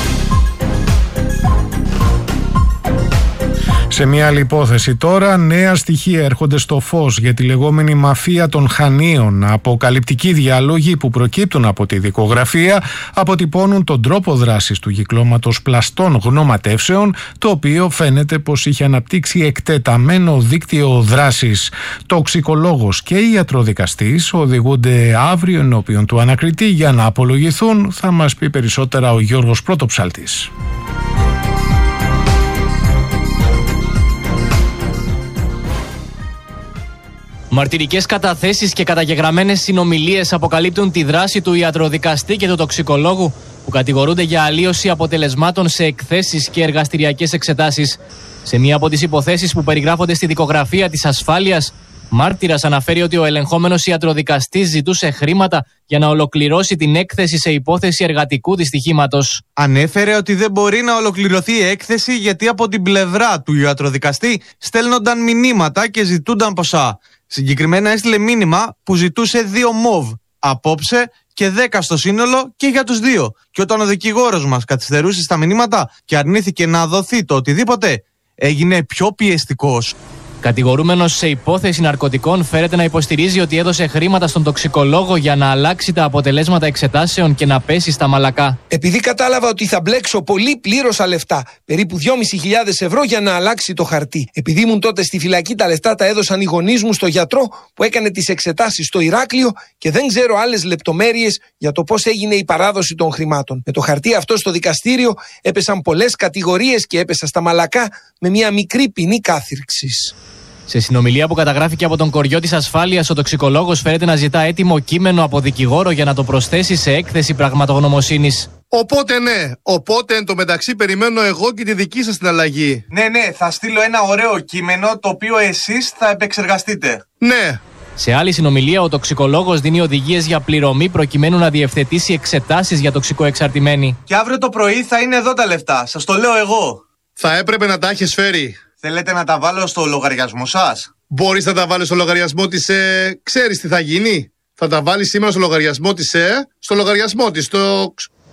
Σε μια άλλη υπόθεση τώρα, νέα στοιχεία έρχονται στο φως για τη λεγόμενη μαφία των Χανίων. Αποκαλυπτικοί διάλογοι που προκύπτουν από τη δικογραφία αποτυπώνουν τον τρόπο δράσης του κυκλώματος πλαστών γνωματεύσεων, το οποίο φαίνεται πως είχε αναπτύξει εκτεταμένο δίκτυο δράσης. Τοξικολόγος και ιατροδικαστής οδηγούνται αύριο ενώπιον του ανακριτή για να απολογηθούν. Θα μας πει περισσότερα ο Γιώργος Πρωτοψάλτης. Μαρτυρικές καταθέσεις και καταγεγραμμένες συνομιλίες αποκαλύπτουν τη δράση του ιατροδικαστή και του τοξικολόγου που κατηγορούνται για αλλίωση αποτελεσμάτων σε εκθέσεις και εργαστηριακές εξετάσεις. Σε μία από τις υποθέσεις που περιγράφονται στη δικογραφία της ασφάλειας, μάρτυρας αναφέρει ότι ο ελεγχόμενος ιατροδικαστής ζητούσε χρήματα για να ολοκληρώσει την έκθεση σε υπόθεση εργατικού δυστυχήματος. Ανέφερε ότι δεν μπορεί να ολοκληρωθεί η έκθεση γιατί από την πλευρά του ιατροδικαστή στέλνονταν μηνύματα και ζητούνταν ποσά. Συγκεκριμένα έστειλε μήνυμα που ζητούσε δύο μοβ απόψε και δέκα στο σύνολο και για τους δύο. Και όταν ο δικηγόρος μας καθυστερούσε στα μηνύματα και αρνήθηκε να δοθεί το οτιδήποτε, έγινε πιο πιεστικός. Κατηγορούμενος σε υπόθεση ναρκωτικών φέρεται να υποστηρίζει ότι έδωσε χρήματα στον τοξικολόγο για να αλλάξει τα αποτελέσματα εξετάσεων και να πέσει στα μαλακά. Επειδή κατάλαβα ότι θα μπλέξω πολύ, πλήρωσα λεφτά, περίπου δυόμισι χιλιάδες ευρώ για να αλλάξει το χαρτί. Επειδή ήμουν τότε στη φυλακή, τα λεφτά τα έδωσαν οι γονείς μου στο γιατρό που έκανε τις εξετάσεις στο Ηράκλειο και δεν ξέρω άλλες λεπτομέρειες για το πώς έγινε η παράδοση των χρημάτων. Με το χαρτί αυτό στο δικαστήριο έπεσαν πολλές κατηγορίες και έπεσα στα μαλακά με μια μικρή ποινή κάθυρξης. Σε συνομιλία που καταγράφηκε από τον κοριό της ασφάλειας, ο τοξικολόγος φέρεται να ζητά έτοιμο κείμενο από δικηγόρο για να το προσθέσει σε έκθεση πραγματογνωμοσύνης. Οπότε ναι, οπότε εν τω μεταξύ περιμένω εγώ και τη δική σας την αλλαγή. Ναι, ναι, θα στείλω ένα ωραίο κείμενο το οποίο εσείς θα επεξεργαστείτε. Ναι. Σε άλλη συνομιλία, ο τοξικολόγος δίνει οδηγίες για πληρωμή προκειμένου να διευθετήσει εξετάσεις για τοξικοεξαρτημένοι. Και αύριο το πρωί θα είναι εδώ τα λεφτά, σας το λέω εγώ. Θα έπρεπε να τα έχεις φέρει. Θέλετε να τα βάλω στο λογαριασμό σας? Μπορείς να τα βάλεις στο λογαριασμό της ΕΕ. Ξέρεις τι θα γίνει? Θα τα βάλεις σήμερα στο λογαριασμό της ΕΕ, στο λογαριασμό της. Το...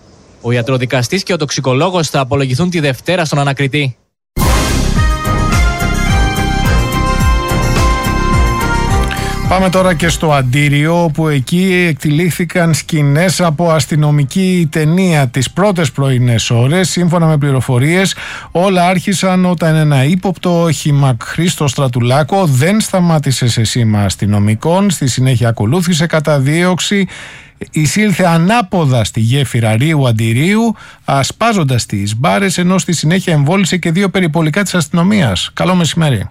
Ο ιατροδικαστής και ο τοξικολόγος θα απολογηθούν τη Δευτέρα στον ανακριτή. Πάμε τώρα και στο Αντίριο, όπου εκεί εκτυλίχθηκαν σκηνές από αστυνομική ταινία τις πρώτες πρωινές ώρες. Σύμφωνα με πληροφορίες, όλα άρχισαν όταν ένα ύποπτο όχημα Χρήστο Στρατουλάκο δεν σταμάτησε σε σήμα αστυνομικών. Στη συνέχεια ακολούθησε καταδίωξη. Εισήλθε ανάποδα στη γέφυρα Ρίου Αντιρίου, ασπάζοντας τις μπάρες, ενώ στη συνέχεια εμβόλυσε και δύο περιπολικά της αστυνομίας. Καλό μεσημέρι.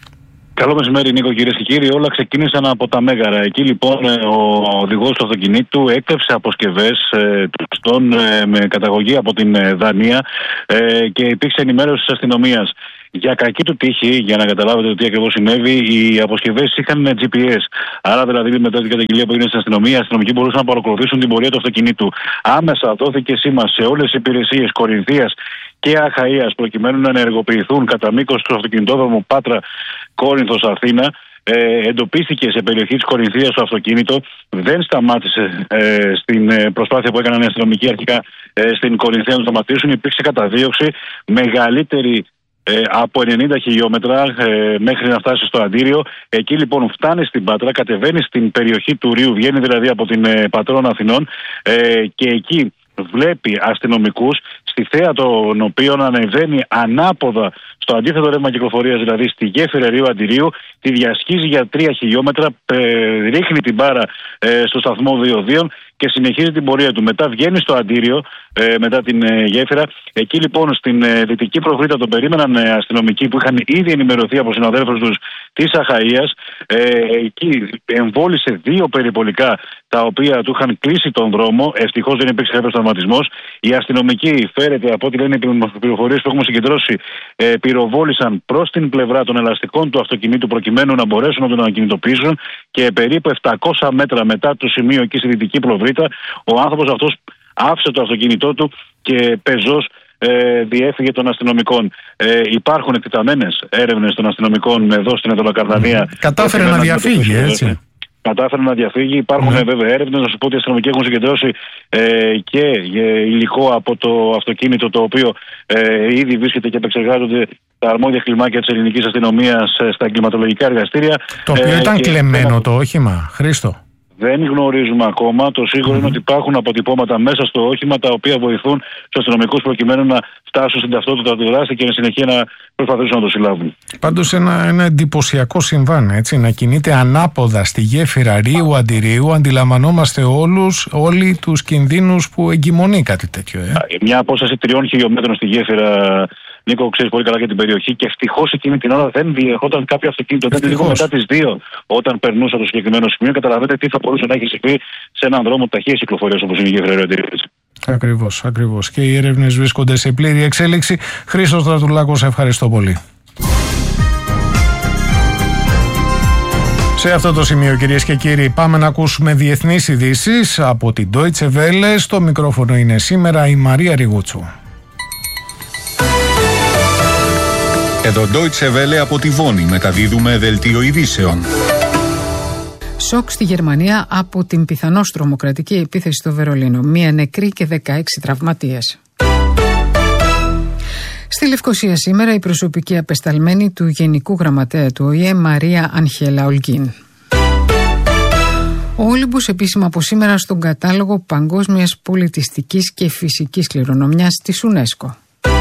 Καλό μεσημέρι, Νίκο, κυρίες και κύριοι. Όλα ξεκίνησαν από τα Μέγαρα. Εκεί λοιπόν ο οδηγός του αυτοκινήτου έκτευσε αποσκευές ε, τουλάχιστον ε, με καταγωγή από την ε, Δανία ε, και υπήρξε ενημέρωση της αστυνομίας. Για κακή του τύχη, για να καταλάβετε το τι ακριβώς συνέβη, οι αποσκευές είχαν τζι πι ες. Άρα, δηλαδή, μετά την καταγγελία που έγινε στην αστυνομία, οι αστυνομικοί μπορούσαν να παρακολουθήσουν την πορεία του αυτοκινήτου. Άμεσα δόθηκε σήμα σε όλες τις υπηρεσίες Κορινθίας και Αχαΐας προκειμένου να ενεργοποιηθούν κατά μήκος του αυτοκινητόδρομου Πάτρα Κόρινθος Αθήνα. Ε, εντοπίστηκε σε περιοχή της Κορινθίας το αυτοκίνητο, δεν σταμάτησε ε, στην ε, προσπάθεια που έκαναν οι αστυνομικοί αρχικά ε, στην Κορινθία να το σταματήσουν. Υπήρξε καταδίωξη μεγαλύτερη ε, από ενενήντα χιλιόμετρα ε, μέχρι να φτάσει στο Αντίριο. Εκεί λοιπόν φτάνει στην Πάτρα, κατεβαίνει στην περιοχή του Ρίου, βγαίνει δηλαδή από την ε, Πατρών Αθηνών ε, και εκεί βλέπει αστυνομικούς στη θέα των οποίων ανεβαίνει ανάποδα στο αντίθετο ρεύμα κυκλοφορίας, δηλαδή στη γέφυρα Ρίου Αντιρίου, τη διασχίζει για τρία χιλιόμετρα, ε, ρίχνει την μπάρα ε, στο σταθμό διοδίων και συνεχίζει την πορεία του. Μετά βγαίνει στο Αντίριο, ε, μετά την ε, γέφυρα. Εκεί λοιπόν στην ε, δυτική προφρύτα τον περίμεναν ε, αστυνομικοί που είχαν ήδη ενημερωθεί από συναδέλφους τους της Αχαΐας. Ε, εκεί εμβόλυσε δύο περιπολικά τα οποία του είχαν κλείσει τον δρόμο. Ευτυχώς δεν υπήρξε κάποιος τραυματισμός. Οι αστυνομικοί, φέρεται από ό,τι λένε οι πληροφορίες που έχουμε συγκεντρώσει, ε, πυροβόλησαν προς την πλευρά των ελαστικών του αυτοκινήτου προκειμένου να μπορέσουν να τον ανακινητοποιήσουν και περίπου επτακόσια μέτρα μετά το σημείο εκεί στη δυτική προβρύτα, ο άνθρωπος αυτός άφησε το αυτοκίνητό του και πεζός ε, διέφυγε των αστυνομικών. Ε, υπάρχουν εκτεταμένες έρευνες των αστυνομικών εδώ στην Εδωλοκαρδανία. Κατάφερε να διαφύγει, έτσι. Κατάφερε να διαφύγει. Υπάρχουν mm. βέβαια έρευνες. Να σου πω ότι οι αστυνομικοί έχουν συγκεντρώσει ε, και ε, υλικό από το αυτοκίνητο το οποίο ε, ήδη βρίσκεται και επεξεργάζονται τα αρμόδια κλιμάκια της ελληνικής αστυνομίας ε, στα εγκληματολογικά εργαστήρια. Το οποίο ε, ήταν και... κλεμμένο το όχημα, Χρήστο. Δεν γνωρίζουμε ακόμα. Το σίγουρο mm. είναι ότι υπάρχουν αποτυπώματα μέσα στο όχημα τα οποία βοηθούν τους αστυνομικούς προκειμένου να φτάσουν στην ταυτότητα του δράστη και εν συνεχεία να προσπαθήσουν να το συλλάβουν. Πάντως ένα, ένα εντυπωσιακό συμβάν, έτσι, να κινείται ανάποδα στη γέφυρα Ρίου Αντιρίου. Αντιλαμβανόμαστε όλους, όλοι τους κινδύνους που εγκυμονεί κάτι τέτοιο. Ε. Μια απόσταση τριών χιλιόμετρων στη γέφυρα, Νίκο, ξέρεις πολύ καλά για την περιοχή, και ευτυχώς εκείνη την ώρα δεν διερχόταν κάποιο αυτοκίνητο. Ήταν λίγο μετά τις δύο όταν περνούσα το συγκεκριμένο σημείο. Καταλαβαίνετε τι θα μπορούσε να έχει συμβεί σε έναν δρόμο ταχείας κυκλοφορίας όπως είναι η γέφυρα Ρίου Αντιρίου. Ακριβώς, ακριβώς. Και οι έρευνες βρίσκονται σε πλήρη εξέλιξη. Χρήστο Στρατουλάκο, σε ευχαριστώ πολύ. Σε αυτό το σημείο, κυρίες και κύριοι, πάμε να ακούσουμε διεθνείς ειδήσεις από την Deutsche Welle. Στο μικρόφωνο είναι σήμερα η Μαρία Ριγούτσου. Εδώ Deutsche Welle από τη Βόνη, μεταδίδουμε δελτίο ειδήσεων. Σοκ στη Γερμανία από την πιθανώς τρομοκρατική επίθεση στο Βερολίνο. Μία νεκρή και δεκαέξι τραυματίες. Στη Λευκοσία σήμερα η προσωπική απεσταλμένη του Γενικού Γραμματέα του Ο Η Ε Μαρία Αγχέλα Ολγκίν. Ο Όλυμπος επίσημα από σήμερα στον κατάλογο παγκόσμιας πολιτιστικής και φυσικής κληρονομιάς της UNESCO.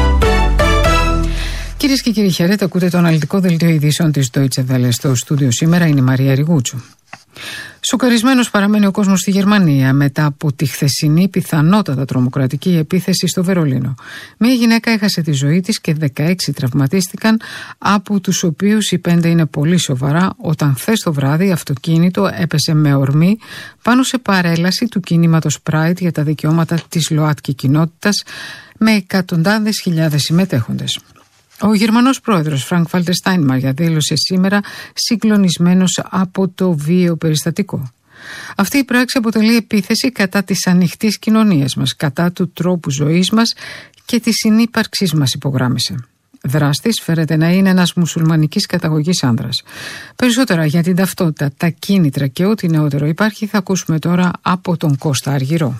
Κυρίες και κύριοι, χαίρετε, ακούτε το αναλυτικό δελτίο ειδήσεων της Deutsche Welle. Στο στούντιο σήμερα είναι η Μαρία Ριγούτσου. Σοκαρισμένος παραμένει ο κόσμος στη Γερμανία μετά από τη χθεσινή πιθανότατα τρομοκρατική επίθεση στο Βερολίνο. Μία γυναίκα έχασε τη ζωή της και δεκαέξι τραυματίστηκαν, από τους οποίους οι πέντε είναι πολύ σοβαρά, όταν χθες το βράδυ αυτοκίνητο έπεσε με ορμή πάνω σε παρέλαση του κινήματος Pride για τα δικαιώματα της ΛΟΑΤΚΙ κοινότητας με εκατοντάδες χιλιάδες συμμετέχοντες. Ο Γερμανός πρόεδρος Φρανκ Βάλτερ Στάινμαγερ δήλωσε σήμερα συγκλονισμένος από το βίαιο περιστατικό. Αυτή η πράξη αποτελεί επίθεση κατά της ανοιχτής κοινωνίας μας, κατά του τρόπου ζωής μας και της συνύπαρξής μας, υπογράμμισε. Δράστης φέρεται να είναι ένας μουσουλμανικής καταγωγής άνδρας. Περισσότερα για την ταυτότητα, τα κίνητρα και ό,τι νεότερο υπάρχει θα ακούσουμε τώρα από τον Κώστα Αργυρό.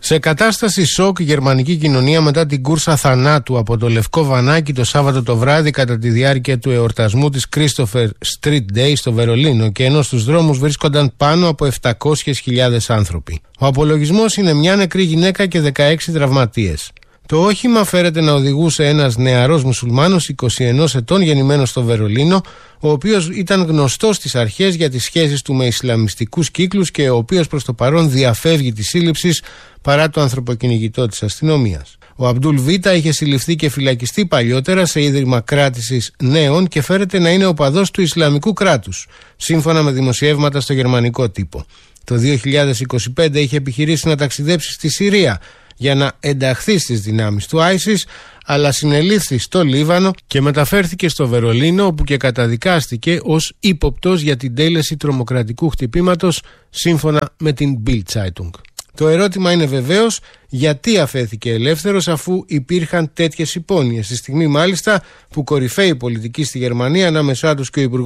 Σε κατάσταση σοκ, η γερμανική κοινωνία μετά την κούρσα θανάτου από το Λευκό Βανάκι το Σάββατο το βράδυ κατά τη διάρκεια του εορτασμού της Christopher Street Day στο Βερολίνο, και ενώ στους δρόμους βρίσκονταν πάνω από επτακόσιες χιλιάδες άνθρωποι. Ο απολογισμός είναι μια νεκρή γυναίκα και δεκαέξι τραυματίες. Το όχημα φέρεται να οδηγούσε ένας νεαρός μουσουλμάνος είκοσι ενός ετών γεννημένος στο Βερολίνο, ο οποίος ήταν γνωστός στις αρχές για τις σχέσεις του με ισλαμιστικούς κύκλους και ο οποίος προς το παρόν διαφεύγει της σύλληψης παρά το ανθρωποκυνηγητό της αστυνομίας. Ο Αμπτούλ Βίτα είχε συλληφθεί και φυλακιστεί παλιότερα σε ίδρυμα κράτησης νέων και φέρεται να είναι οπαδός του Ισλαμικού κράτους, σύμφωνα με δημοσιεύματα στο γερμανικό τύπο. Το δύο χιλιάδες είκοσι πέντε είχε επιχειρήσει να ταξιδέψει στη Συρία για να ενταχθεί στις δυνάμεις του άισις, αλλά συνελήφθη στο Λίβανο και μεταφέρθηκε στο Βερολίνο, όπου και καταδικάστηκε ως ύποπτος για την τέλεση τρομοκρατικού χτυπήματος, σύμφωνα με την Bild Zeitung. Το ερώτημα είναι βεβαίως γιατί αφέθηκε ελεύθερος, αφού υπήρχαν τέτοιες υπόνοιες, στη στιγμή μάλιστα που κορυφαίοι πολιτικοί στη Γερμανία, ανάμεσά τους και ο Υπουργός